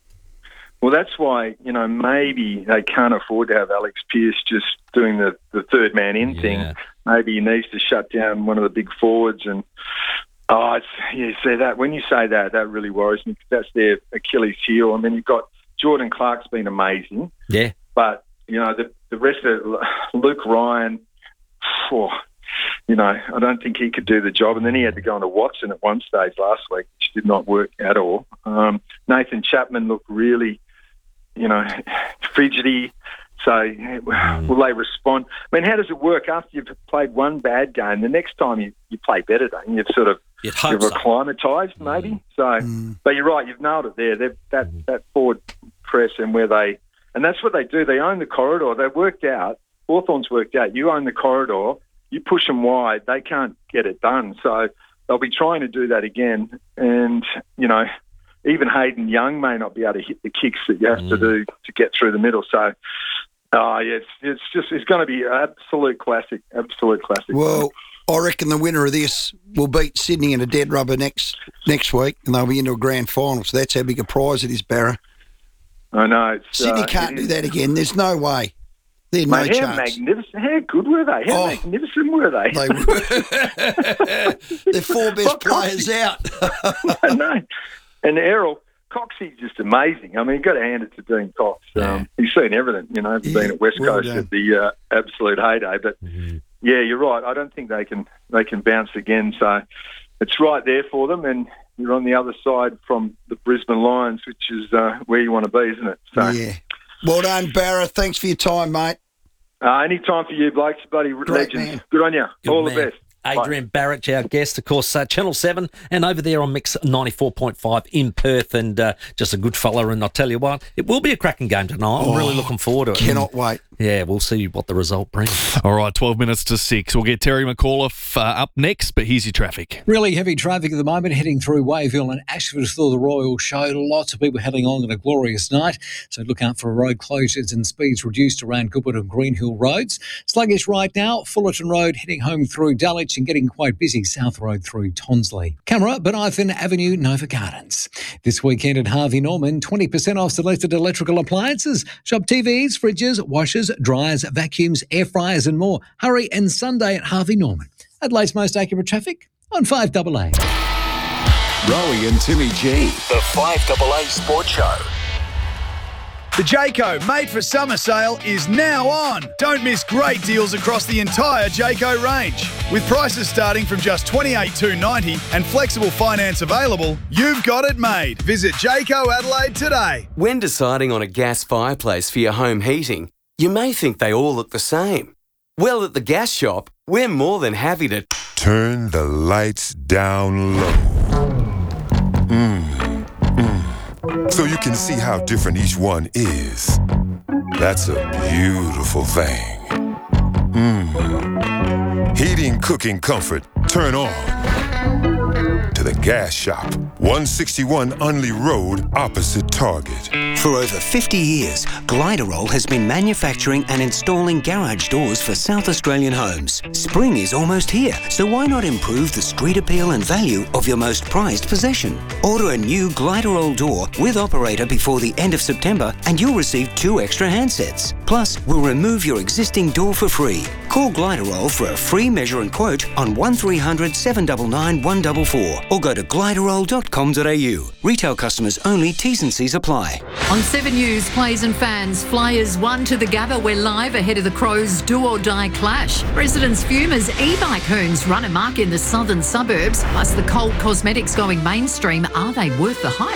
Well, that's why, you know, maybe they can't afford to have Alex Pearce just doing the, the third man in thing. Maybe he needs to shut down one of the big forwards. And, oh, it's, yeah, see that, when you say that, that really worries me because that's their Achilles heel. I mean, you've got Jordan Clark's been amazing. Yeah. But, you know, the, the rest of Luke Ryan, oh, you know, I don't think he could do the job. And then he had to go on to Watson at one stage last week, which did not work at all. Um, Nathan Chapman looked really, you know, fidgety. So will they respond? I mean, how does it work after you've played one bad game? The next time you, you play better, don't you? You've sort of You'd you've hope so. acclimatised, maybe. So, but you're right. You've nailed it there. They've, that that forward press and where they, and that's what they do. They own the corridor. They've worked out. Hawthorn's worked out. You own the corridor. You push them wide. They can't get it done. So they'll be trying to do that again. And you know, even Hayden Young may not be able to hit the kicks that you have to do to get through the middle. So. Oh, yeah, it's, it's just, it's going to be an absolute classic, absolute classic. Well, I reckon the winner of this will beat Sydney in a dead rubber next next week, and they'll be into a grand final. So that's how big a prize it is, Barra. I know. It's, Sydney uh, can't it do is- that again. There's no way. There's no Mate, how chance. magnificent, how good were they? How Oh. magnificent were they? They were. They're four best players out. I know. And Errol, Coxie's just amazing. I mean, you've got to hand it to Dean Cox. Um, he's seen everything, you know, being at West well Coast done. at the uh, absolute heyday. But, yeah, you're right. I don't think they can they can bounce again. So it's right there for them. And you're on the other side from the Brisbane Lions, which is uh, where you want to be, isn't it? So, Yeah. Well done, Barra. Thanks for your time, mate. uh, any time for you, Blakes, buddy. Legends. man. Good on you. Good All man. the best. Adrian Barrett, our guest, of course, uh, Channel seven, and over there on Mix ninety-four point five in Perth, and uh, just a good fella. And I'll tell you what, it will be a cracking game tonight. I'm really looking forward to it. Cannot wait. Yeah, we'll see what the result brings. All right, twelve minutes to six. We'll get Terry McAuliffe uh, up next, but here's your traffic. Really heavy traffic at the moment heading through Wayville and Ashford through the Royal Show. Lots of people heading on in a glorious night. So look out for road closures and speeds reduced around Goodwood and Greenhill roads. Sluggish right now, Fullerton Road heading home through Dulwich and getting quite busy South Road through Tonsley. Camera, Benithan Avenue, Nova Gardens. This weekend at Harvey Norman, twenty percent off selected electrical appliances. Shop T Vs, fridges, washers, dryers, vacuums, air fryers and more. Hurry and Sunday at Harvey Norman. Adelaide's most accurate traffic on five double A. Rowie and Timmy G. The five double A Sports Show. The Jayco Made for Summer sale is now on. Don't miss great deals across the entire Jayco range. With prices starting from just twenty-eight thousand two hundred ninety dollars and flexible finance available, you've got it made. Visit Jayco Adelaide today. When deciding on a gas fireplace for your home heating, you may think they all look the same. Well, at the gas shop, we're more than happy to turn the lights down low. Mm, mm. So you can see how different each one is. That's a beautiful thing. Mm. Heating, cooking, comfort, turn on to the gas shop. one sixty-one Unley Road, opposite Target. For over fifty years, Gliderol has been manufacturing and installing garage doors for South Australian homes. Spring is almost here, so why not improve the street appeal and value of your most prized possession? Order a new Gliderol door with operator before the end of September and you'll receive two extra handsets. Plus, we'll remove your existing door for free. Call Gliderol for a free measure and quote on one three hundred, seven nine nine, one four four or go to gliderol dot com dot a u. Retail customers only, T's and C's apply. On Seven News, players and fans, Flyers one to the Gabba. We're live ahead of the Crows' do-or-die clash. Residents fume as e-bike hoons run amok in the southern suburbs. Plus the cold cosmetics going mainstream. Are they worth the hype?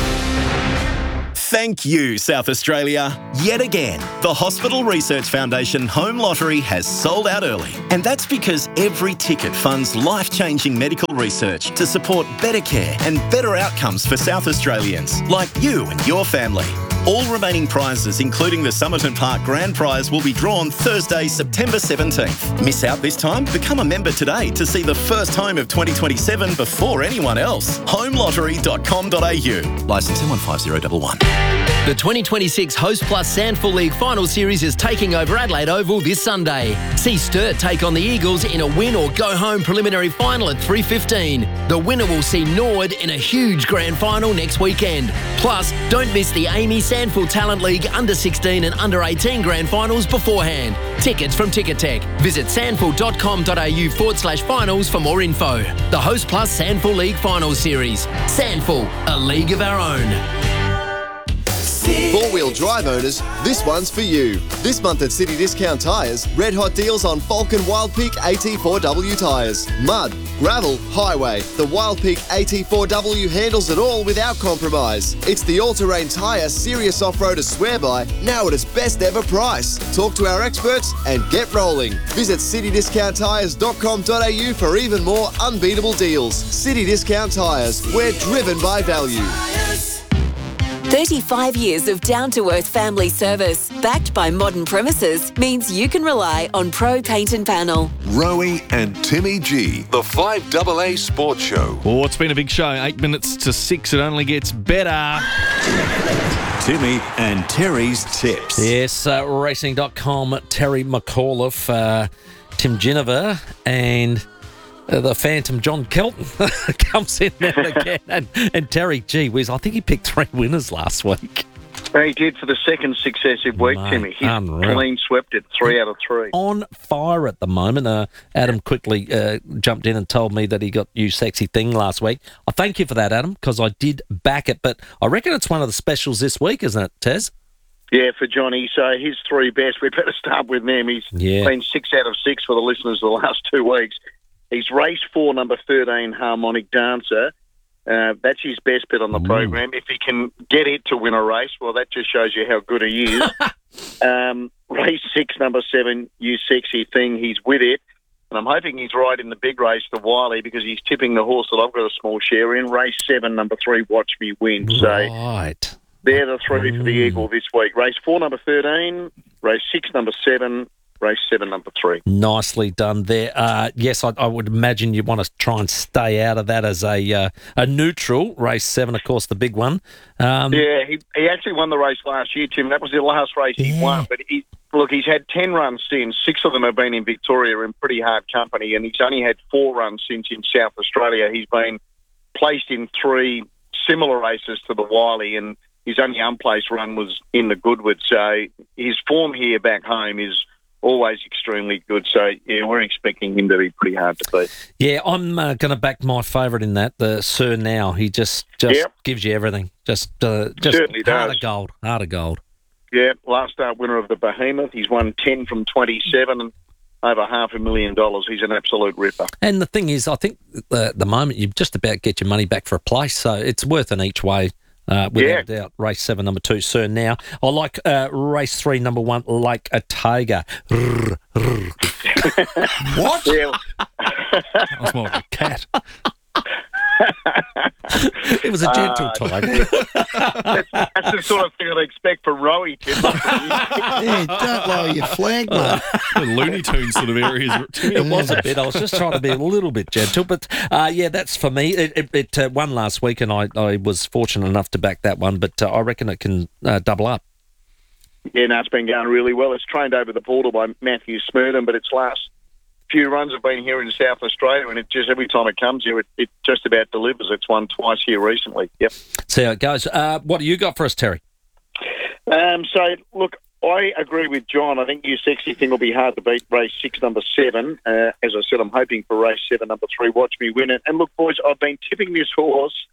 Thank you, South Australia. Yet again, the Hospital Research Foundation Home Lottery has sold out early. And that's because every ticket funds life-changing medical research to support better care and better outcomes for South Australians, like you and your family. All remaining prizes, including the Somerton Park Grand Prize, will be drawn Thursday, September seventeenth. Miss out this time? Become a member today to see the first home of twenty twenty-seven before anyone else. home lottery dot com dot a u. Licence M one five zero one one. The twenty twenty-six Host Plus Sandful League Final Series is taking over Adelaide Oval this Sunday. See Sturt take on the Eagles in a win or go home preliminary final at three fifteen. The winner will see Norwood in a huge grand final next weekend. Plus, don't miss the Amy Sandful Talent League under sixteen and under eighteen grand finals beforehand. Tickets from Ticket Tech. Visit sandful dot com dot a u forward slash finals for more info. The Host Plus Sandful League Final Series. Sandful, a league of our own. Four-wheel drive owners, this one's for you. This month at City Discount Tyres, red hot deals on Falcon Wild Peak A T four W tyres. Mud, gravel, highway. The Wild Peak A T four W handles it all without compromise. It's the all-terrain tyre serious off-roaders swear by, now at its best ever price. Talk to our experts and get rolling. Visit city discount tyres dot com dot a u for even more unbeatable deals. City Discount Tyres, we're driven by value. thirty-five years of down-to-earth family service, backed by modern premises, means you can rely on Pro Paint and Panel. Rowie and Timmy G, the five double A Sports Show. Oh, it's been a big show. Eight minutes to six. It only gets better. Timmy and Terry's tips. Yes, uh, racing dot com, Terry McAuliffe, uh, Tim Ginniver, and uh, the Phantom John Kelton comes in there again. And, and Terry, gee whiz, I think he picked three winners last week. He did for the second successive week, Mate, Timmy. He's unreal. clean swept it, three out of three. On fire at the moment. Uh, Adam quickly uh, jumped in and told me that he got You Sexy Thing last week. I thank you for that, Adam, because I did back it. But I reckon it's one of the specials this week, isn't it, Tez? Yeah, for Johnny. So his three best, we better start with them. He's Yeah. been six out of six for the listeners the last two weeks. He's race four, number thirteen, Harmonic Dancer. Uh, that's his best bet on the program. If he can get it to win a race, well, that just shows you how good he is. um, race six, number seven, You Sexy Thing, he's with it. And I'm hoping he's right in the big race, the Wiley, because he's tipping the horse that I've got a small share in. Race seven, number three, Watch Me Win. So Right. they're the three for the Eagle this week. Race four, number thirteen. Race six, number seven. Race seven, number three. Nicely done there. Uh, yes, I, I would imagine you want to try and stay out of that as a uh, a neutral. Race seven, of course, the big one. Um, Yeah, he, he actually won the race last year, Tim. That was the last race he won. But he, look, he's had ten runs since. Six of them have been in Victoria in pretty hard company, and he's only had four runs since in South Australia. He's been placed in three similar races to the Wiley, and his only unplaced run was in the Goodwood. So his form here back home is always extremely good. So, yeah, we're expecting him to be pretty hard to beat. Yeah, I'm uh, going to back my favourite in that, the Sir Now. He just just Yep. gives you everything. Just, uh, just Certainly heart does. of gold, heart of gold. Yeah, last start winner of the Behemoth. He's won ten from twenty-seven and over half a million dollars. He's an absolute ripper. And the thing is, I think uh, at the moment you just about get your money back for a place, so it's worth an each way. Uh, without Yeah. a doubt. Race seven, number two, Sir Now. I like uh, race three, number one, Like a Tiger. Rrr, rrr. What? Yeah. That was more like a cat. It was a gentle Uh, tiger. that's, that's the sort of thing I'd expect from Rowie, Tim. Yeah, don't lower your flag, mate. The Looney Tunes sort of areas. It was a bit. I was just trying to be a little bit gentle, but uh, yeah, that's for me. It, it, it uh, won last week, and I, I was fortunate enough to back that one. But uh, I reckon it can uh, double up. Yeah, no, it's been going really well. It's trained over the portal by Matthew Smurden, but its last few runs have been here in South Australia, and it just every time it comes here, it, it just about delivers. It's won twice here recently. Yep. See how it goes. Uh, what do you got for us, Terry? Um, so, look, I agree with John. I think You Sexy Thing will be hard to beat race six, number seven. Uh, as I said, I'm hoping for race seven, number three, Watch Me Win It. And look, boys, I've been tipping this horse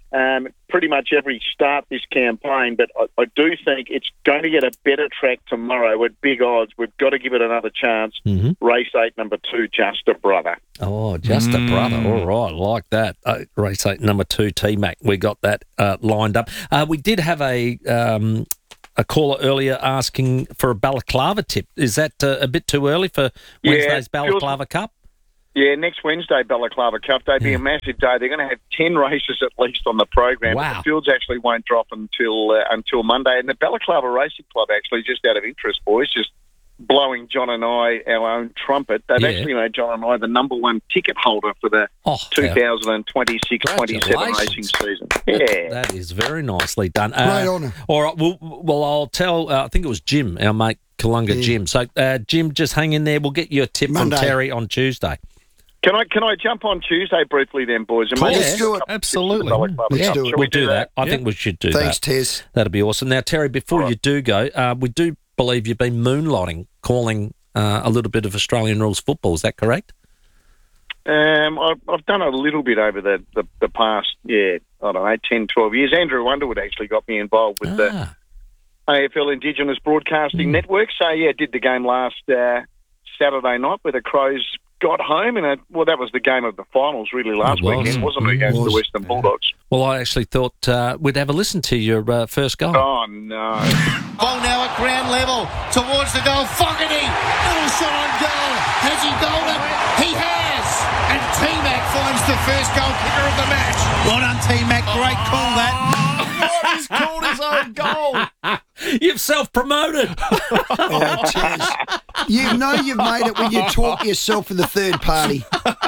um, pretty much every start this campaign, but I, I do think it's going to get a better track tomorrow at big odds. We've got to give it another chance. Mm-hmm. Race eight, number two, Just a Brother. Oh, Just Mm. a Brother. All right, like that. Uh, race eight, number two, T-Mac. We got that uh, lined up. Uh, we did have a um, a caller earlier asking for a balaclava tip. Is that uh, a bit too early for Yeah, Wednesday's feels- balaclava cup? Yeah, next Wednesday, Balaclava Cup Day, be a massive day. They're going to have ten races at least on the program. Wow. The fields actually won't drop until uh, until Monday. And the Balaclava Racing Club, actually, just out of interest, boys, just blowing John and I our own trumpet. They've Yeah. actually made John and I the number one ticket holder for the Oh, twenty twenty-six twenty-seven racing congratulations. season. Yeah. That is very nicely done. Great honour. All right, well, well I'll tell, uh, I think it was Jim, our mate Kalunga Yeah. Jim. So, uh, Jim, just hang in there. We'll get you a tip Monday. from Terry on Tuesday. Can I can I jump on Tuesday briefly then, boys? And Course. maybe Let's a do it. couple of Absolutely. tips for the Balaclava Let's Cup? do it. Shall We'll we do that. I Yep. think we should do Thanks, that. Tez. That'd be awesome. Now, Terry, before you do go, uh, we do believe you've been moonlighting, calling uh, a little bit of Australian rules football. Is that correct? Um, I've, I've done a little bit over the, the, the past, yeah, I don't know, ten, twelve years. Andrew Underwood actually got me involved with the Ah, A F L Indigenous Broadcasting Network. So, yeah, did the game last uh, Saturday night where the Crows got home. And, it, well, that was the game of the finals really last It was. weekend, wasn't it, It against was. the Western Bulldogs? well, I actually thought uh, we'd have a listen to your uh, first goal. Oh, no. Ball now at ground level towards the goal. Fogarty, little shot on goal. Has he goaled it? He has. And T-Mac finds the first goal kicker of the match. Well done, T-Mac. Great call, that. He's called his own goal. You've self-promoted. Oh, Tez. You know you've made it when you talk yourself in the third party.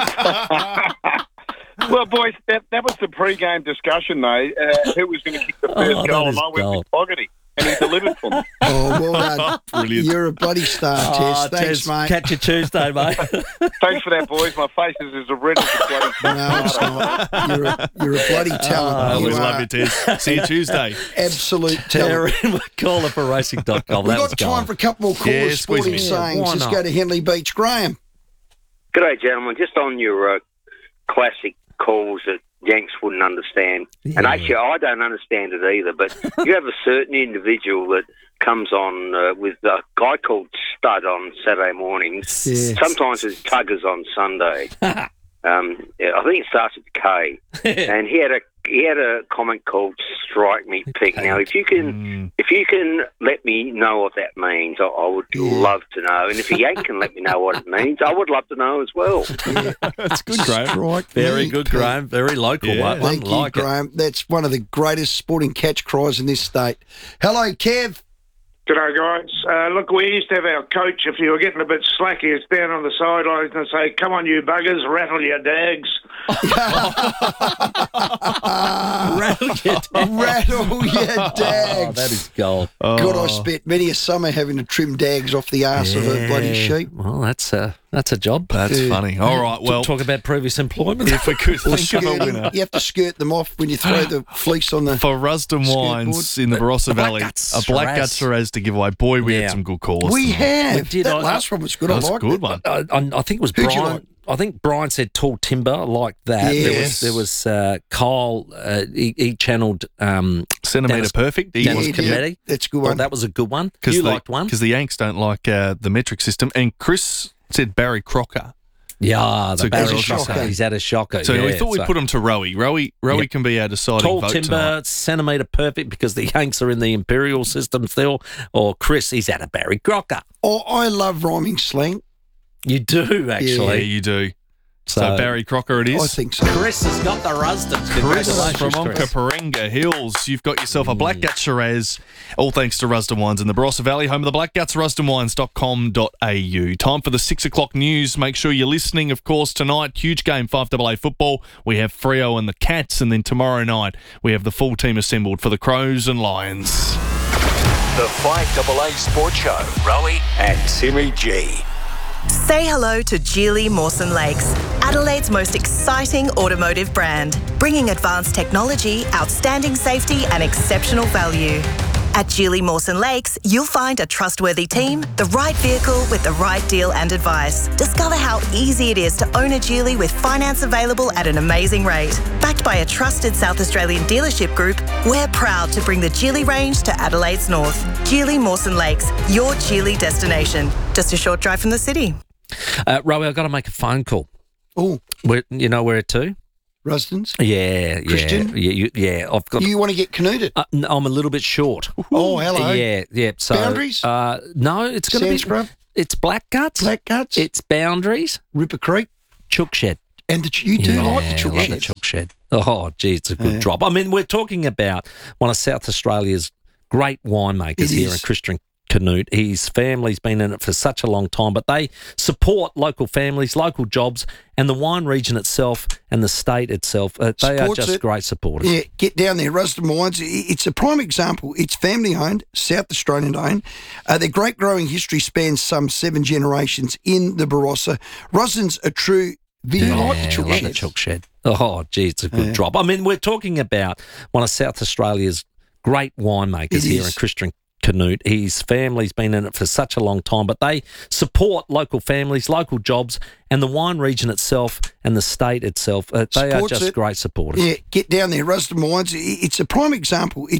Well, boys, that, that was the pre-game discussion, though. Uh, who was going to kick the first Oh, goal? that And is I went gold. with Fogarty, and he delivered for me. Oh, well done. Brilliant. You're a bloody star, Tez. Oh, Thanks, Tez, mate. catch you Tuesday, mate. Thanks for that, boys. My face is as red as a bloody No, it's not. You're a, you're a bloody talent. I you always are love you, Tez. See you Tuesday. absolute talent. Terry McCullough for racing dot com. We've That was got time gold. for a couple more callers Yeah, squeeze sporting me in. sayings. Why Let's not? go to Henley Beach. Graham. G'day, gentlemen. Just on your uh, classic calls that Yanks wouldn't understand. And Yeah. actually, I don't understand it either, but you have a certain individual that comes on uh, with a guy called Stud on Saturday mornings. Yeah. Sometimes it's Tuggers on Sunday. um, yeah, I think it starts with K. And he had a he had a comment called "Strike Me Pig." Now, if you can, if you can let me know what that means, I, I would love to know. And if a Yank can let me know what it means, I would love to know as well. That's good, Graham. Strike Very me, good, Pig. Graham. Very local Yeah. one. Thank you, like it. Graham. That's one of the greatest sporting catch cries in this state. Hello, Kev. G'day, guys. Uh, look, we used to have our coach, if you were getting a bit slacky, he'd stand on the sidelines and say, "Come on, you buggers, rattle your dags." Rattle your dags. Rattle your dags. Oh, that is gold. God, I spent many a summer having to trim dags off the arse of a bloody sheep. Well, that's a that's a job. That's Yeah. funny. All right, well, talk about previous employment. if we could Or think of a skirting. winner. You have to skirt them off when you throw the fleece on the... For Rusden Wines in the Barossa the Black Valley, Guts a Black Shiraz. Guts Shiraz to give away. Boy, we Yeah. had some good calls. We tonight. have. We did. That I- last one was good. That's I a liked good it. one. I, I, I think it was Who'd you Brian. like? I think Brian said tall timber like that. There was Yes. there was uh, Kyle. Uh, he, he channeled um, Centimetre Dennis- perfect. He Dennis was Yeah, yeah. Cometti. That's a good Well, one. that was a good one. because You the, liked one? because the Yanks don't like uh, the metric system. And Chris said Barry Crocker. Yeah, So the Barry he's a Crocker. shocker. He's had a shocker. So yeah, we thought we'd so- put him to Rowie. Rowie, Rowie Yep. can be our deciding Tall vote timber, tonight. centimetre perfect because the Yanks are in the Imperial system still. Or Chris, he's had a Barry Crocker. Oh, I love rhyming slang. You do, Yeah, actually. you do. So, So- Barry Crocker it is. I think so. Chris has got the Rusdens. Chris Congratulations, from Chris. Onkaparinga Hills. You've got yourself a Black Guts Shiraz, all thanks to Rusden Wines in the Barossa Valley, home of the Black Guts, rusden wines dot com dot a u. Time for the six o'clock news. Make sure you're listening, of course, tonight. Huge game, five A A football. We have Freo and the Cats, and then tomorrow night we have the full team assembled for the Crows and Lions. The five A A Sports Show. Rowie and Timmy G. Say hello to Geely Mawson Lakes, Adelaide's most exciting automotive brand, bringing advanced technology, outstanding safety and exceptional value. At Geely Mawson Lakes, you'll find a trustworthy team, the right vehicle with the right deal and advice. Discover how easy it is to own a Geely with finance available at an amazing rate. Backed by a trusted South Australian dealership group, we're proud to bring the Geely range to Adelaide's north. Geely Mawson Lakes, your Geely destination. Just a short drive from the city. Uh, Rowie, I've got to make a phone call. Oh. Where, you know where to? Rusden's? Yeah, Christian? yeah. Yeah, you, yeah I've got. You want to get canooded? Uh, no, I'm a little bit short. Oh, hello. Yeah, yeah. So, Boundaries? Uh, no, it's going to be. Sandscrub? It's Black Guts. Black Guts? It's Boundaries. Ripper Creek? Chook Shed. And the, you do yeah, like the Chook I love Shed? the Chook Shed. Oh, gee, it's a good Yeah. drop. I mean, we're talking about one of South Australia's great winemakers It here is. in Christian Canute. His family's been in it for such a long time, but they support local families, local jobs, and the wine region itself and the state itself. Uh, they Supports are just it. great supporters. Yeah, get down there. Rusden Wines, i- it's a prime example. It's family owned, South Australian owned. Uh, their great growing history spans some seven generations in the Barossa. Rusden's a true. Do you like the Chook I love Shed? the Chook Shed. Oh, gee, it's a good Yeah. drop. I mean, we're talking about one of South Australia's great winemakers It here is. in Christian Canute. His family's been in it for such a long time, but they support local families, local jobs, and the wine region itself and the state itself. Uh, they are Supports just it. great supporters. Yeah, get down there. Rusden Wines, i- it's a prime example. It's